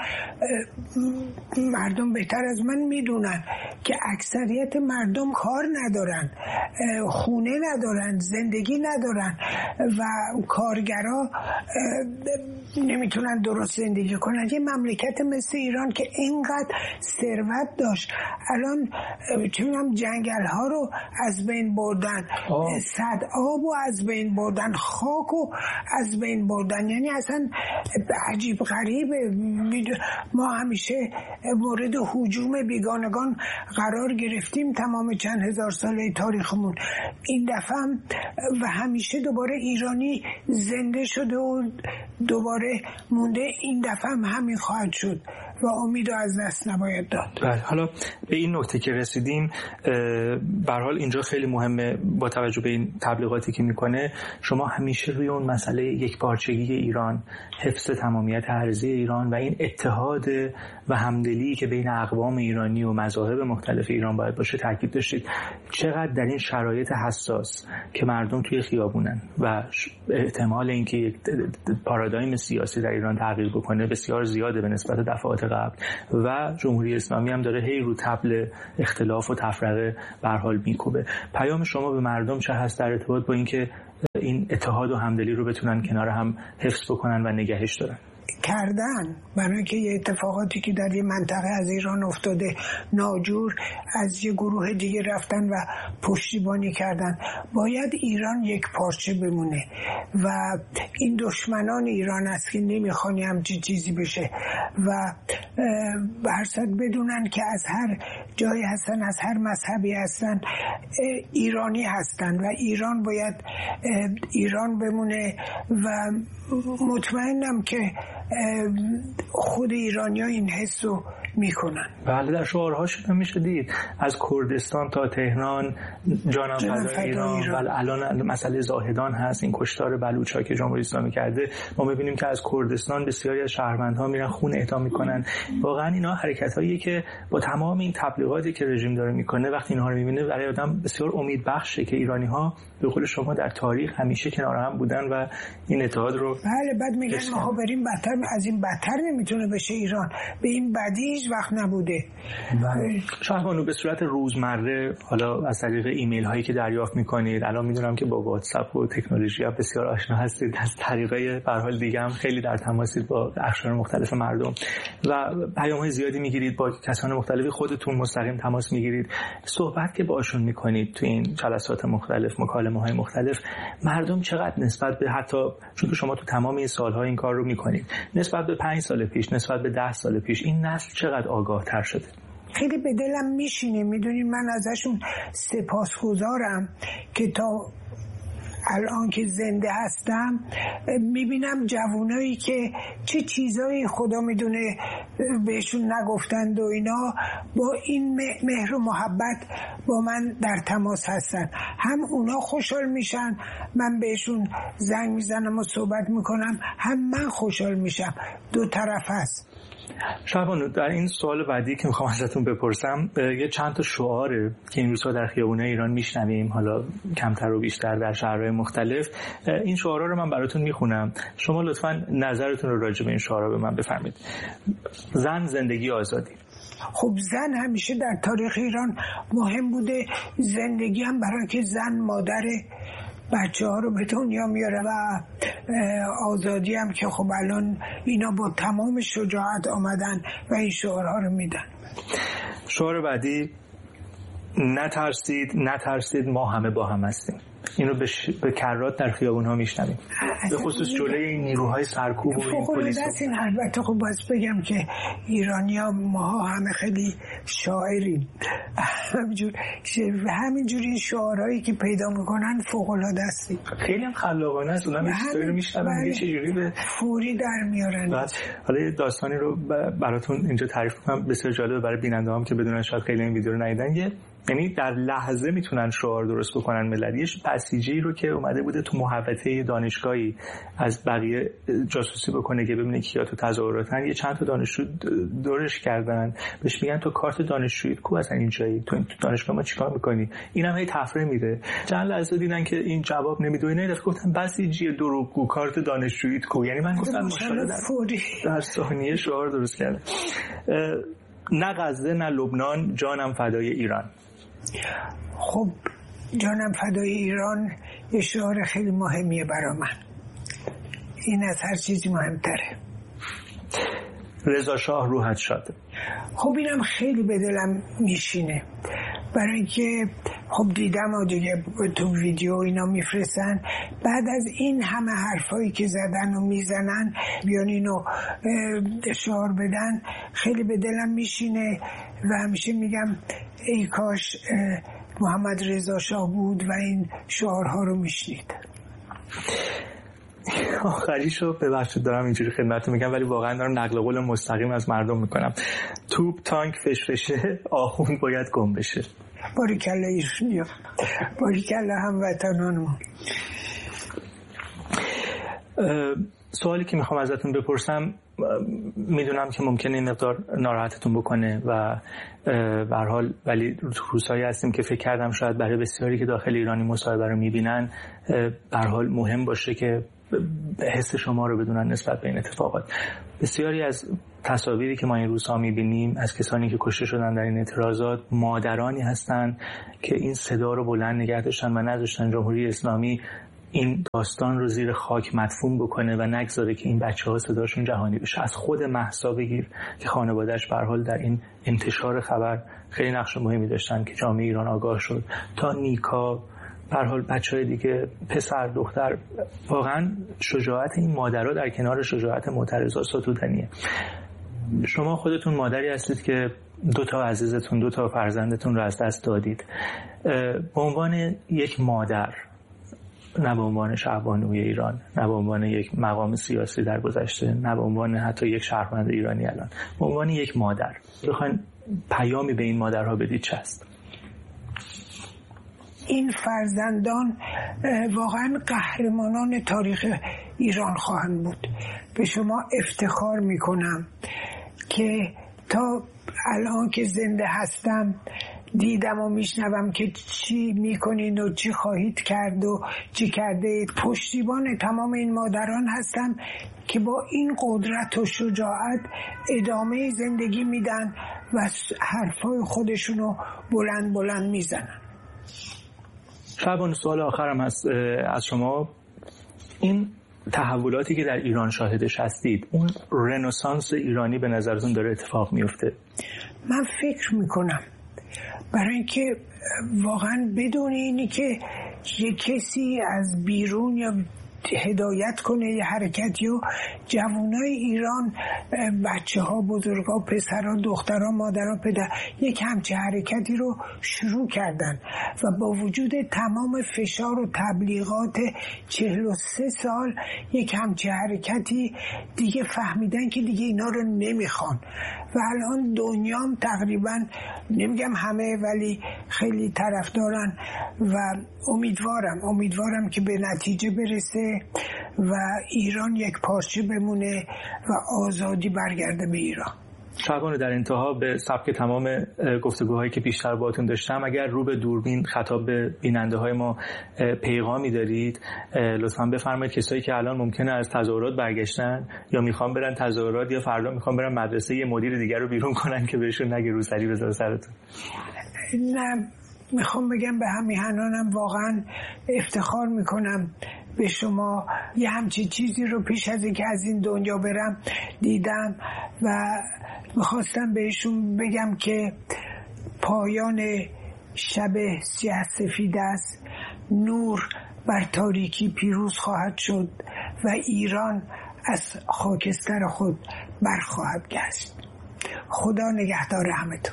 مردم بهتر از من میدونن که اکثریت مردم کار ندارن، خونه ندارن، زندگی ندارن و کارگرا نمیتونن درست زندگی کنن. یه مملکت مثل ایران که اینقدر ثروت داشت، الان چونم جنگل ها رو از بین بردن، سد آب رو از بین بردن، خاک رو از بین بردن. یعنی اصلا عجیب غریبه. ما همیشه مورد هجوم بیگانگان قرار گرفتیم تمام چند هزار ساله تاریخمون. این دفعه و همیشه دوباره ایرانی زنده شده و دوباره مونده. این دفعه هم همین خواهد شد و امید از دست نباید داد. بله، حالا به این نکته که رسیدیم، به هر حال اینجا خیلی مهمه با توجه به این تبلیغاتی که میکنه، شما همیشه روی اون مسئله یکپارچگی ایران، حفظ تمامیت ارضی ایران و این اتحاد و همدلی که بین اقوام ایرانی و مذاهب مختلف ایران باید باشه تاکید داشتید. چقدر در این شرایط حساس که مردم توی خیابونن و احتمال اینکه یک پارادایم سیاسی در ایران تغییر بکنه بسیار زیاده به نسبت دفعات قبل و جمهوری اسلامی هم داره هی رو طبل اختلاف و تفرقه به هر حال میکوبه، پیام شما به مردم چه هست در ارتباط با اینکه این اتحاد و همدلی رو بتونن کنار هم حفظ بکنن و نگهش دارن؟ کردن، برای اینکه یه اتفاقاتی که در یه منطقه از ایران افتاده ناجور از یه گروه دیگه رفتن و پشتیبانی کردن. باید ایران یک پارچه بمونه و این دشمنان ایران است که نمیخوانی همچین چیزی بشه و برصد بدونن که از هر جایی هستن، از هر مذهبی هستن، ایرانی هستن و ایران باید ایران بمونه و مطمئنم که خود ایرانی ها این حس رو میکنن. بله، در شعارهاشون میشه دید از کردستان تا تهران جانم فدای ایران. بله، الان مسئله زاهدان هست، این کشتار بلوچ‌ها که جمهوری اسلامی کرده، ما میبینیم که از کردستان بسیاری از شهروندها میرن خون اهدا میکنن. واقعا اینا حرکتایی که با تمام این تبلیغاتی که رژیم داره میکنه، وقتی اینها رو میبینه برای آدم بسیار امیدبخشه که ایرانی ها به قول شما در تاریخ همیشه کنار هم بودن و این اتحاد رو بله. بعد میگن ما بریم بدتر، از این بدتر نمیتونه بشه ایران، به این بدی هیچ وقت نبوده. شهبانو، به صورت روزمره حالا از طریق ایمیل هایی که دریافت میکنید، الان میدونم که با واتساپ و تکنولوژی ها بسیار آشنا هستید، از طریقای به هر حال دیگه هم خیلی در تماسید با اقشار مختلف مردم و پیام های زیادی میگیرید، با کسان مختلفی خودتون مستقیم تماس میگیرید. صحبت که باشون میکنید تو این جلسات مختلف، مکالمه های مختلف، مردم چقدر نسبت به، حتی چون شما تو تمام این سالها این کار رو میکنید، نسبت به 5 سال پیش، نسبت به 10 سال پیش، این نسل چقدر آگاه تر شده؟ خیلی به دلم میشینه. میدونید من ازشون سپاسگزارم که تا الان که زنده هستم میبینم جوانایی که چه چیزایی خدا میدونه بهشون نگفتند و اینا با این مهر و محبت با من در تماس هستن. هم اونا خوشحال میشن، من بهشون زنگ میزنم و صحبت میکنم، هم من خوشحال میشم. دو طرف هست. شهبانو، در این سوال بعدی که میخوام ازتون بپرسم، یه چند تا شعاره که این روزها در خیابونای ایران میشنویم، حالا کمتر و بیشتر در شهرهای مختلف، این شعارها رو من براتون میخونم، شما لطفاً نظرتون رو راجع به این شعارها به من بفرمایید. زن، زندگی، آزادی. خب زن همیشه در تاریخ ایران مهم بوده، زندگی هم برای که زن مادر بچه ها رو به دنیا میاره و آزادی هم که خب الان اینا با تمام شجاعت آمدن و این شعارها رو میدن. شعار بعدی، نترسید ما همه با هم هستیم. اینو به کرات در خیابون ها میشنویم، به خصوص جلوی این نیروهای سرکوب و این پلیس. این البته خب باید بگم که ایرانی‌ها ما همه خیلی شاعریم، همینجوری این شعارهایی که پیدا میکنن فوق‌العاده است. خیلی هم خلاقانه است. اونم این چیزایی رو میشنوم میگه چجوری به فوری در میارن. حالا یه داستانی رو براتون اینجا تعریف کنم بسیار جالبه برای بیننده‌هام که بدونن، شاید خیلی این ویدیو رو ندیدن. یعنی در لحظه میتونن شعار درست بکنن ملت. یه بسیجی رو که اومده بوده تو محوطه دانشگاهی از بقیه جاسوسی بکنه که ببینه کیا تو تظاهراتن، یه چند تا دانشجو دورش کردن، بهش میگن تو کارت دانشجوییت کو اصلا اینجایی، تو دانشگاه ما چیکار میکنی؟ اینم هی تفره میره. چند لحظه دیدن که این جواب نمیده، اینا گفتن بسیجی دروغگو، کارت دانشجوییت کو. یعنی من گفتم ماشاءالله در ثانیه شعار درست کرده. نه غزه نه لبنان، جانم فدای ایران. خب جانم فدای ایران یه شعار خیلی مهمیه برای من، این از هر چیزی مهمتره. رضا شاه روحت شاد. خب اینم خیلی به دلم میشینه، برای اینکه خب دیدم دیگه تو ویدیو اینا میفرستن، بعد از این همه حرفایی که زدن و میزنن بیان اینو شعار بدن، خیلی به دلم میشینه و همیشه میگم ای کاش محمد رضا شاه بود و این شعارها رو میشنید. آخریشو ببخشید دارم اینجوری خدمتتون میگم، ولی واقعا دارم نقل قول مستقیم از مردم میکنم. توپ تانک فشفشه، آخوند باید گم بشه. باریکلا ایشونیا، باریکلا هموطنانمون. سوالی که میخوام ازتون بپرسم، میدونم که ممکنه این مقدار ناراحتتون بکنه و به هر حال ولی روزهایی هستیم که فکر کردم شاید برای بسیاری که داخل ایرانی مصاحبه رو میبینن به هر حال مهم باشه که حس شما رو بدونن نسبت به این اتفاقات. بسیاری از تصاویری که ما این روزها میبینیم از کسانی که کشته شدن در این اعتراضات مادرانی هستن که این صدا رو بلند نگه داشتن و نذاشتن جمهوری اسلامی این داستان رو زیر خاک مدفون بکنه و نگذاره که این بچه‌ها صداشون جهانی بشه. از خود مهسا بگیر که خانواده‌اش به هر حال در این انتشار خبر خیلی نقش مهمی داشتن که جامعه ایران آگاه شد، تا نیکا، به هر حال بچه‌های دیگه، پسر دختر. واقعا شجاعت این مادرها در کنار شجاعت معترضا ستودنیه. شما خودتون مادری هستید که 2 عزیزتون، 2 فرزندتون رو از دست دادید. به عنوان یک مادر، نه به عنوان شهبانوی ایران، نه به عنوان یک مقام سیاسی در گذشته، نه به عنوان حتی یک شهروند ایرانی الان، به عنوان یک مادر بخواین پیامی به این مادرها بدید چه است؟ این فرزندان واقعا قهرمانان تاریخ ایران خواهند بود. به شما افتخار میکنم که تا الان که زنده هستم دیدم و میشنوم که چی میکنین و چی خواهید کرد و چی کرده. پشتیبان تمام این مادران هستم که با این قدرت و شجاعت ادامه زندگی میدن و حرفای خودشونو بلند بلند میزنن. شعبان، سوال آخرم هست از شما. این تحولاتی که در ایران شاهدش هستید، اون رنسانس ایرانی به نظرتون داره اتفاق میفته؟ من فکر میکنم، برای اینکه واقعا بدون اینی که یه کسی از بیرون یا هدایت کنه یه حرکتی و جوانای ایران، بچه ها، بزرگ ها، پسر ها، دختر ها، مادر ها، پدر، یک همچه حرکتی رو شروع کردن و با وجود تمام فشار و تبلیغات 43 سال یک همچه حرکتی دیگه فهمیدن که دیگه اینا رو نمیخوان و الان دنیام تقریبا، نمیگم همه ولی خیلی طرفدارن و امیدوارم که به نتیجه برسه و ایران یک پارچه بمونه و آزادی برگرده به ایران. شعبان، در انتها به سبک تمام گفتگوهایی که بیشتر باهاتون داشتم، اگر رو به دوربین خطاب به بیننده های ما پیغامی دارید لطفاً بفرمایید. کسایی که الان ممکنه از تظاهرات برگشتن یا میخوان برن تظاهرات یا فردا میخوان برن مدرسه، یه مدیر دیگر رو بیرون کنن که بهشون نگه روسری بذاره سرتون. نه، میخوام بگم به همیهنانم واقعا افتخار میکنم به شما. یه همچین چیزی رو پیش از اینکه از این دنیا برم دیدم و میخواستم بهشون بگم که پایان شب سیاه سفید است، نور بر تاریکی پیروز خواهد شد و ایران از خاکستر خود برخواهد گشت. خدا نگهدار همتون.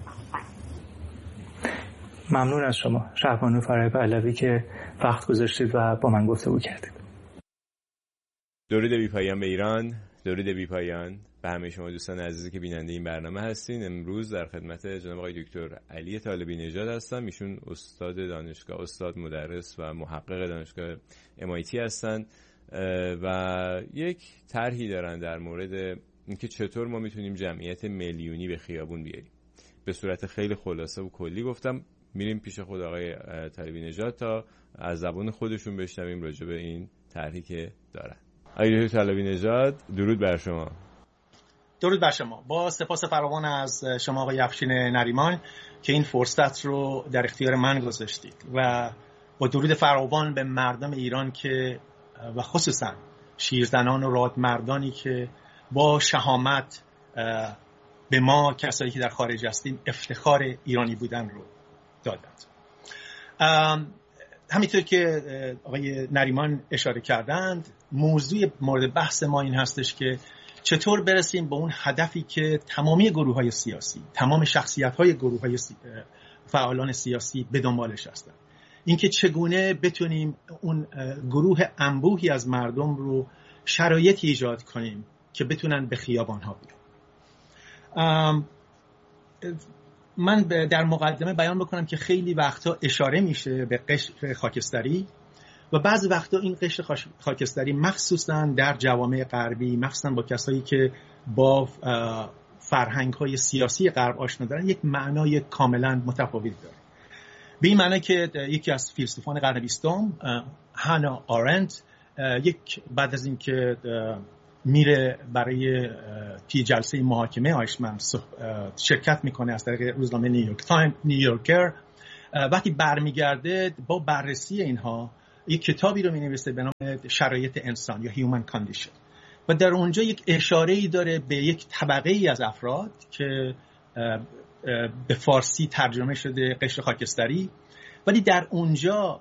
ممنون از شما شهبانو فرای پهلوی که وقت گذاشتید و با من گفتگو کردید. درود بی پایان به ایران، درود بی پایان به همه شما دوستان عزیزی که بیننده این برنامه هستین. امروز در خدمت جناب آقای دکتر علی طالبی نژاد هستم. ایشون استاد دانشگاه، استاد مدرس و محقق دانشگاه MIT هستن و یک طرحی دارن در مورد اینکه چطور ما میتونیم جمعیت میلیونی به خیابون بیاریم. به صورت خیلی خلاصه و کلی گفتم. میریم پیش خود آقای طالبی نژاد تا از زبان خودشون بشنویم راجع به این طرحی که دارن. آقای طالبی نژاد، درود بر شما. درود بر شما. با سپاس فراوان از شما آقای افشین نریمان که این فرصت رو در اختیار من گذاشتید و با درود فراوان به مردم ایران که و خصوصا شیرزنان و رادمردانی که با شهامت به ما کسایی که در خارج هستیم افتخار ایرانی بودن رو دادند. همینطور که آقای نریمان اشاره کردند، موضوع مورد بحث ما این هستش که چطور برسیم به اون هدفی که تمامی گروه‌های سیاسی، تمام شخصیت‌های گروه‌های فعالان سیاسی به دنبالش هستند. اینکه چگونه بتونیم اون گروه انبوهی از مردم رو شرایطی ایجاد کنیم که بتونن به خیابان‌ها بیان. من در مقدمه بیان بکنم که خیلی وقتا اشاره میشه به قشر خاکستری و بعضی وقتا این قشر خاکستری مخصوصا در جوامع غربی، مخصوصا با کسایی که با فرهنگ‌های سیاسی غرب آشنا دارن، یک معنای کاملا متفاوت داره. به این معنی که یکی از فیلسوفان قرن 20 هانا آرنت بعد از اینکه میره برای جلسه محاکمه آیشمن شرکت میکنه از طریق روزنامه نیویورکر، وقتی برمیگرده با بررسی اینها یک کتابی رو مینویسه به نام شرایط انسان یا Human Condition و در اونجا یک اشاره‌ای داره به یک طبقه ای از افراد که به فارسی ترجمه شده قشر خاکستری، ولی در اونجا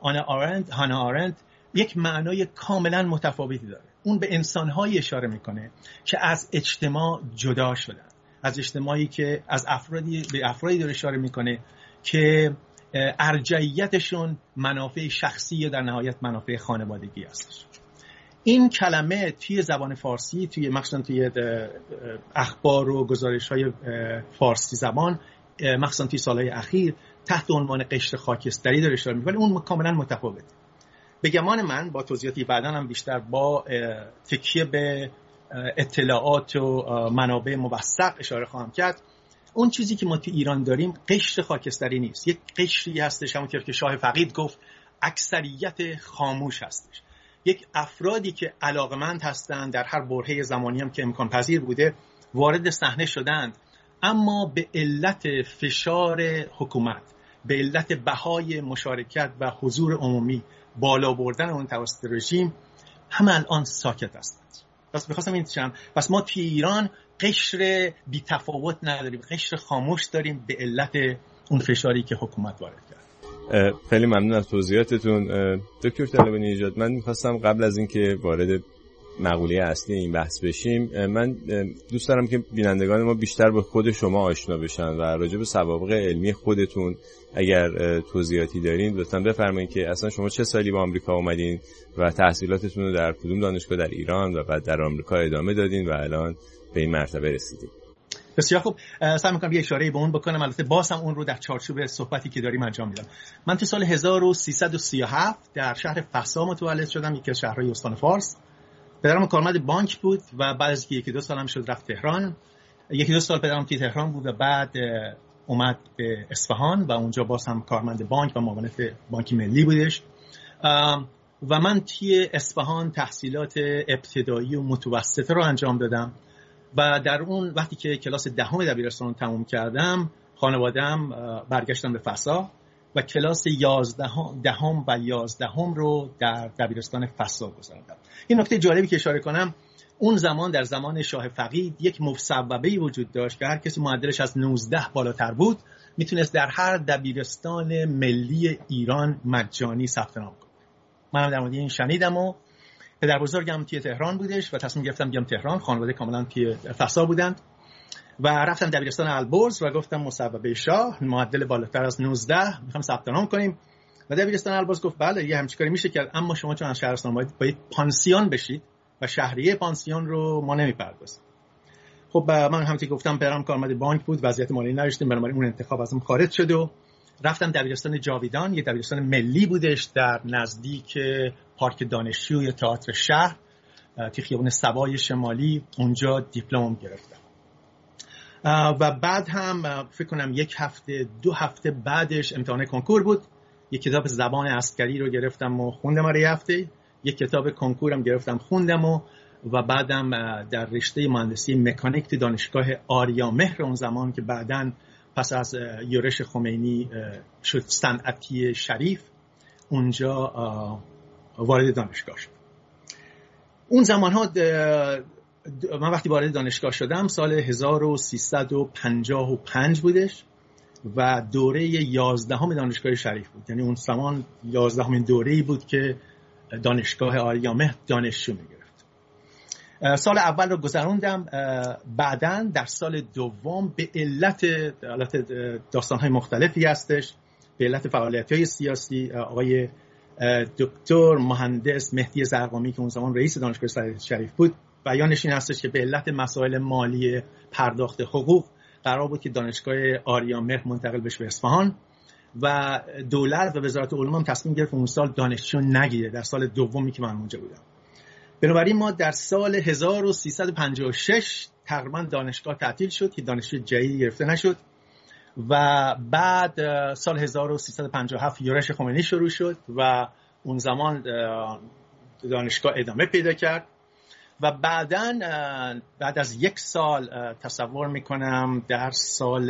هانا آرنت یک معنای کاملا متفاوتی داره. اون به انسان‌هایی اشاره میکنه که از اجتماع جدا شدن، از اجتماعی که از افرادی داره اشاره میکنه که ارجحیتشون منافع شخصی یا در نهایت منافع خانوادگی هستش. این کلمه توی زبان فارسی، مخصوصا توی اخبار و گزارش‌های فارسی زبان، مخصوصا توی سالهای اخیر تحت عنوان قشر خاکستری داره اشاره میکنه، ولی اون کاملا متفاوته. به گمان من با توضیحاتی بعداً هم بیشتر با تکیه به اطلاعات و منابع موثق اشاره خواهم کرد. اون چیزی که ما تو ایران داریم قشر خاکستری نیست، یک قشری هستش، همونطور که شاه فقید گفت اکثریت خاموش هستش. یک افرادی که علاقمند هستند در هر برهه زمانی هم که امکان پذیر بوده وارد صحنه شدند، اما به علت فشار حکومت، به علت بهای مشارکت و حضور عمومی بالا بردن اون توسط رژیم، همه الان ساکت هستند. پس می‌خواستم این چم، پس ما توی ایران قشر بی تفاوت نداریم، قشر خاموش داریم به علت اون فشاری که حکومت وارد کرد. خیلی ممنون از توضیحاتتون دکتر طالبانی نژاد. من می‌خواستم قبل از اینکه وارد مقوله اصلی این بحث بشیم، من دوست دارم که بینندگان ما بیشتر به خود شما آشنا بشن و راجع به سوابق علمی خودتون اگر توضیحاتی دارین لطفاً بفرمایید که اصلا شما چه سالی به آمریکا اومدین و تحصیلاتتون رو در کدوم دانشگاه در ایران و بعد در آمریکا ادامه دادین و الان به این مرتبه رسیدین. بسیار خوب، سعی می‌کنم یه اشاره‌ای به اون بکنم، البته باز هم اون رو در چارچوب صحبتی که داریم انجام میدم. من تو سال 1337 در شهر فسا متولد شدم، یکی از شهرهای استان فارس. پدرم کارمند بانک بود و بعد از یکی دو سالم شد رفت تهران. یکی دو سال پدرم توی تهران بود و بعد اومد به اصفهان و اونجا باز هم کارمند بانک و معاونت بانک ملی بودش. و من توی اصفهان تحصیلات ابتدایی و متوسطه رو انجام دادم و در اون وقتی که کلاس دهم دبیرستان رو تموم کردم، خانواده‌ام برگشتم به فسا و کلاس 11 و 11 رو در دبیرستان فسا گذروندم. این نکته جالبی که اشاره کنم، اون زمان در زمان شاه فقید یک مصوبه‌ای وجود داشت که هر کسی معدلش از 19 بالاتر بود میتونست در هر دبیرستان ملی ایران مجانی ثبت نام کنه. منم در مورد این شنیدم و پدر بزرگم توی تهران بودش و تصمیم گرفتم بیام تهران. خانواده کاملا توی فسا بودند و رفتم دبیرستان البرز و گفتم مصوبه شاه معدل بالاتر از 19 میخوام ثبت نام کنیم و دبیرستان البرز گفت بله یه همچین کاری میشه کرد، اما شما چون از شهرستان باید پانسیون بشید و شهریه پانسیون رو ما نمیپردازیم. خب من همونطور که گفتم پدرم کارمند بانک بود، وضعیت مالی نداشتیم، بنابراین اون انتخاب ازم خارج شد و رفتم دبیرستان جاویدان، یه دبیرستان ملی بودش در نزدیک پارک دانشجو یا تئاتر شهر توی خیابون سوای شمالی. اونجا دیپلم گرفتم و بعد هم فکر کنم دو هفته بعدش امتحان کنکور بود. یک کتاب زبان عسکری رو گرفتم و خوندم برای هفته، یک کتاب کنکورم گرفتم خوندم و بعدم در رشته مهندسی مکانیک تو دانشگاه آریامهر اون زمان که بعداً پس از یورش خمینی شد صنعتی شریف، اونجا وارد دانشگاه شد. اون زمانها من وقتی وارد دانشگاه شدم سال 1355 بودش و دوره 11 دانشگاه شریف بود، یعنی اون زمان 11 دوره‌ای بود که دانشگاه آریامهر دانشجو می‌گرفت. سال اول رو گذروندم، بعداً در سال دوم به علت داستان‌های مختلفی هستش، به علت فعالیت‌های سیاسی آقای دکتر مهندس مهدی زرقامی که اون زمان رئیس دانشگاه سعید شریف بود، بیانش این هستش که به علت مسائل مالی پرداخت حقوق قرار بود که دانشگاه آریامهر منتقل بشه به اصفهان و دولت و وزارت علوم هم تصمیم گرفت اون سال دانشجو نگیره، در سال دومی که من اونجا بودم. بنابراین ما در سال 1356 تقریبا دانشگاه تعطیل شد که دانشجو جدیدی گرفته نشد و بعد سال 1357 یورش خمینی شروع شد و اون زمان دانشگاه ادامه پیدا کرد و بعداً بعد از یک سال تصور میکنم در سال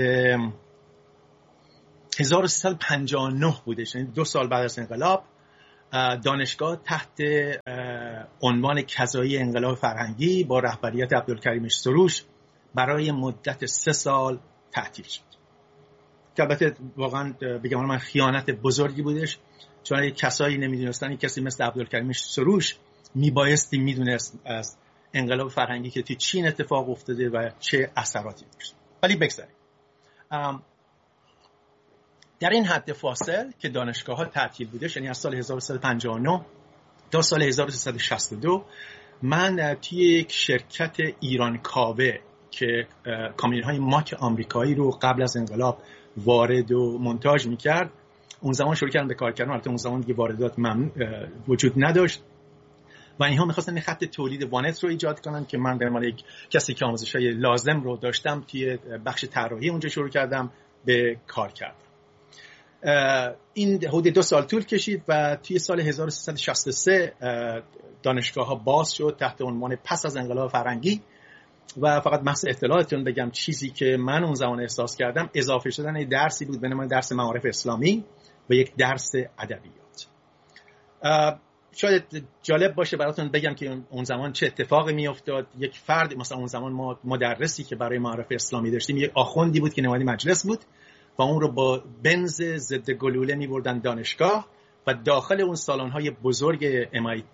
1359 بودش، یعنی 2 سال بعد از انقلاب، دانشگاه تحت عنوان کذایی انقلاب فرهنگی با رهبریت عبدالکریم سروش برای مدت 3 سال تعطیل شد. که البته واقعا بگم من خیانت بزرگی بودش، چون اگه کسایی نمیدونستن کسی مثل عبدالکریم سروش میبایستی میدونست از انقلاب فرهنگی که توی چین اتفاق افتاده و چه اثراتی داشت. ولی بگذاریم در این حد فاصل که دانشگاه ها تعطیل بودش، یعنی از سال 1359 تا سال 1362 من توی یک شرکت ایران کاوه که کامیون های ماک آمریکایی رو قبل از انقلاب وارد و مونتاژ میکرد، اون زمان شروع کردن به کار کردن. البته اون زمان دیگه واردات وجود نداشت و اینها می‌خواستن خط تولید وانت رو ایجاد کنن که من به عنوان یک کسی که آموزش‌های لازم رو داشتم توی بخش طراحی اونجا شروع کردم به کار کردم. این حدود 2 سال طول کشید و توی سال 1363 دانشگاه‌ها باز شد تحت عنوان پس از انقلاب فرهنگی و فقط محض اطلاعاتتون بگم چیزی که من اون زمان احساس کردم اضافه شدن درسی بود به نام درس معارف اسلامی و یک درس ادبیات. شاید جالب باشه براتون بگم که اون زمان چه اتفاقی میافتاد. یک فرد، مثلا اون زمان ما مدرسی که برای معارف اسلامی داشتیم یک آخوندی بود که نماینده مجلس بود و اون رو با بنز ضد گلوله میبردن دانشگاه و داخل اون سالن‌های بزرگ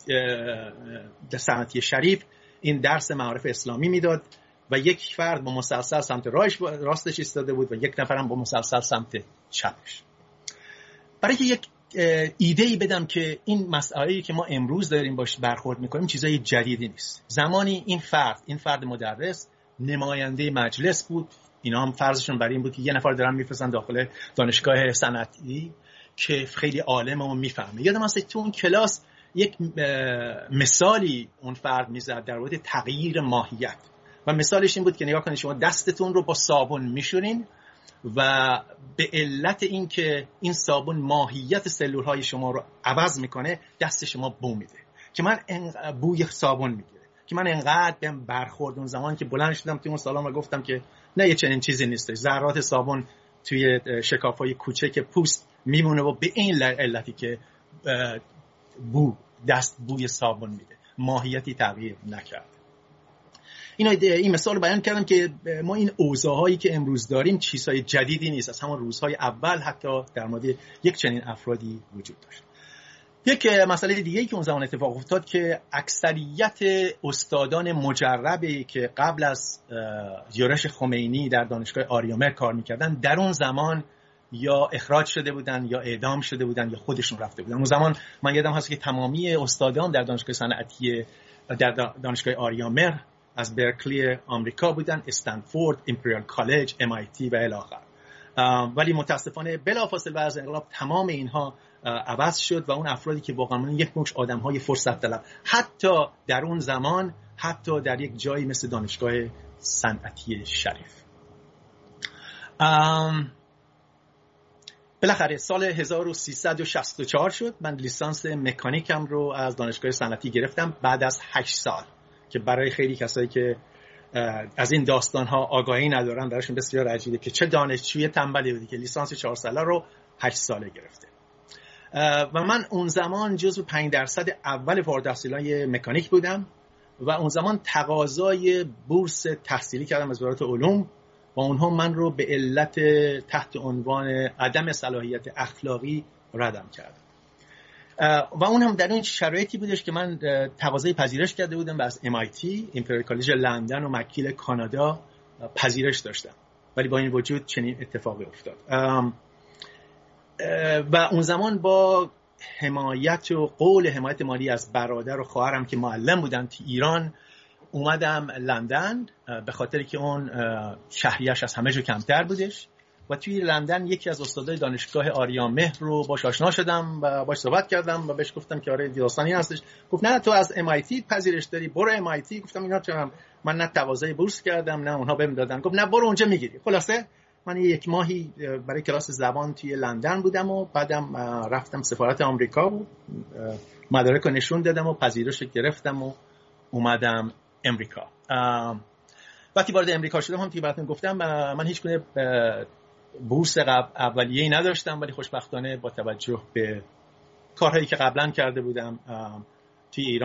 صنعتی شریف این درس معارف اسلامی میداد و یک فرد با مسلسل سمت راستش ایستاده بود و یک نفرم با مسلسل سمت چپش. برای یک ایده‌ای بدم که این مسائلی که ما امروز داریم باش برخورد میکنیم چیزای جدیدی نیست. زمانی این فرد مدرس نماینده مجلس بود. اینا هم فرضشون برای این بود که یه نفر دارن میفرستن داخل دانشگاه صنعتی که خیلی عالمه و میفهمه. یادم هست تو اون کلاس یک مثالی اون فرد میزد در مورد تغییر ماهیت و مثالش این بود که نگاه کنید شما دستتون رو با صابون میشورین و به علت این که این صابون ماهیت سلولهای شما رو عوض میکنه دست شما بو میده که من بوی صابون میگیره که من انقدر بهم برخورد اون زمان که بلند شدم توی اون سالن و گفتم که نه، یه چنین چیزی نیست. ذرات صابون توی شکاف‌های کوچک پوست میمونه و به این علتی که دست بوی صابون میده، ماهیتی تغییر نکرد. این مثال رو بیان کردم که ما این اوضاع‌هایی که امروز داریم چیزهای جدیدی نیست، از همون روزهای اول حتی در مورد یک چنین افرادی وجود داشت. یک مسئله دیگه‌ای که اون زمان اتفاق افتاد که اکثریت استادان مجربی که قبل از یورش خمینی در دانشگاه آریامهر کار میکردن در اون زمان یا اخراج شده بودن یا اعدام شده بودن یا خودشون رفته بودن. اون زمان من یادم هست که تمامی استادان در دانشگاه صنعتی در دانشگاه آریامهر از برکلی آمریکا بودن، استنفورد، امپریال کالج، MIT و الی آخر. ولی متاسفانه بلافاصله بعد از انقلاب تمام اینها عوض شد و اون افرادی که واقعا یک مش آدم‌های فرصت طلب حتی در اون زمان، حتی در یک جایی مثل دانشگاه صنعتی شریف. بالاخره سال 1364 شد من لیسانس مکانیکم رو از دانشگاه صنعتی گرفتم بعد از 8 سال که برای خیلی کسایی که از این داستان‌ها آگاهی ندارن براشون بسیار عجیبه که چه دانشجوی تنبلی بودی که لیسانس 4 ساله رو 8 ساله گرفته. و من اون زمان جزو 5% اول فارغ التحصیلان مکانیک بودم و اون زمان تقاضای بورس تحصیلی کردم از وزارت علوم و اونها من رو به علت تحت عنوان عدم صلاحیت اخلاقی ردم کردن و اون هم در این شرایطی بودش که من تقاضای پذیرش کرده بودم و از MIT، امپریال کالج لندن و مکگیل کانادا پذیرش داشتم، ولی با این وجود چنین اتفاقی افتاد. و اون زمان با حمایت و قول حمایت مالی از برادر و خواهرم که معلم بودن تو ایران اومدم لندن، به خاطر که اون شهریه‌اش از همه جو کمتر بودش و توی لندن یکی از استادای دانشگاه آریامهر رو باش آشنا شدم و باش صحبت کردم و بهش گفتم که آره داستانی هستش. گفت نه تو از MIT پذیرش داری، برو MIT. گفتم اینا چرا من نه تقاضای بورس کردم نه اونها بهم دادن. گفت نه برو اونجا میگیری. خلاصه من یک ماهی برای کلاس زبان توی لندن بودم و بعدم رفتم سفارت آمریکا و مدارک رو نشون دادم و پذیرش گرفتم و اومدم امریکا. وقتی وارد امریکا شدم هم که براتون گفتم من هیچ گونه بورس اولیه‌ای نداشتم، ولی خوشبختانه با توجه به کارهایی که قبلا کرده بودم توی ایران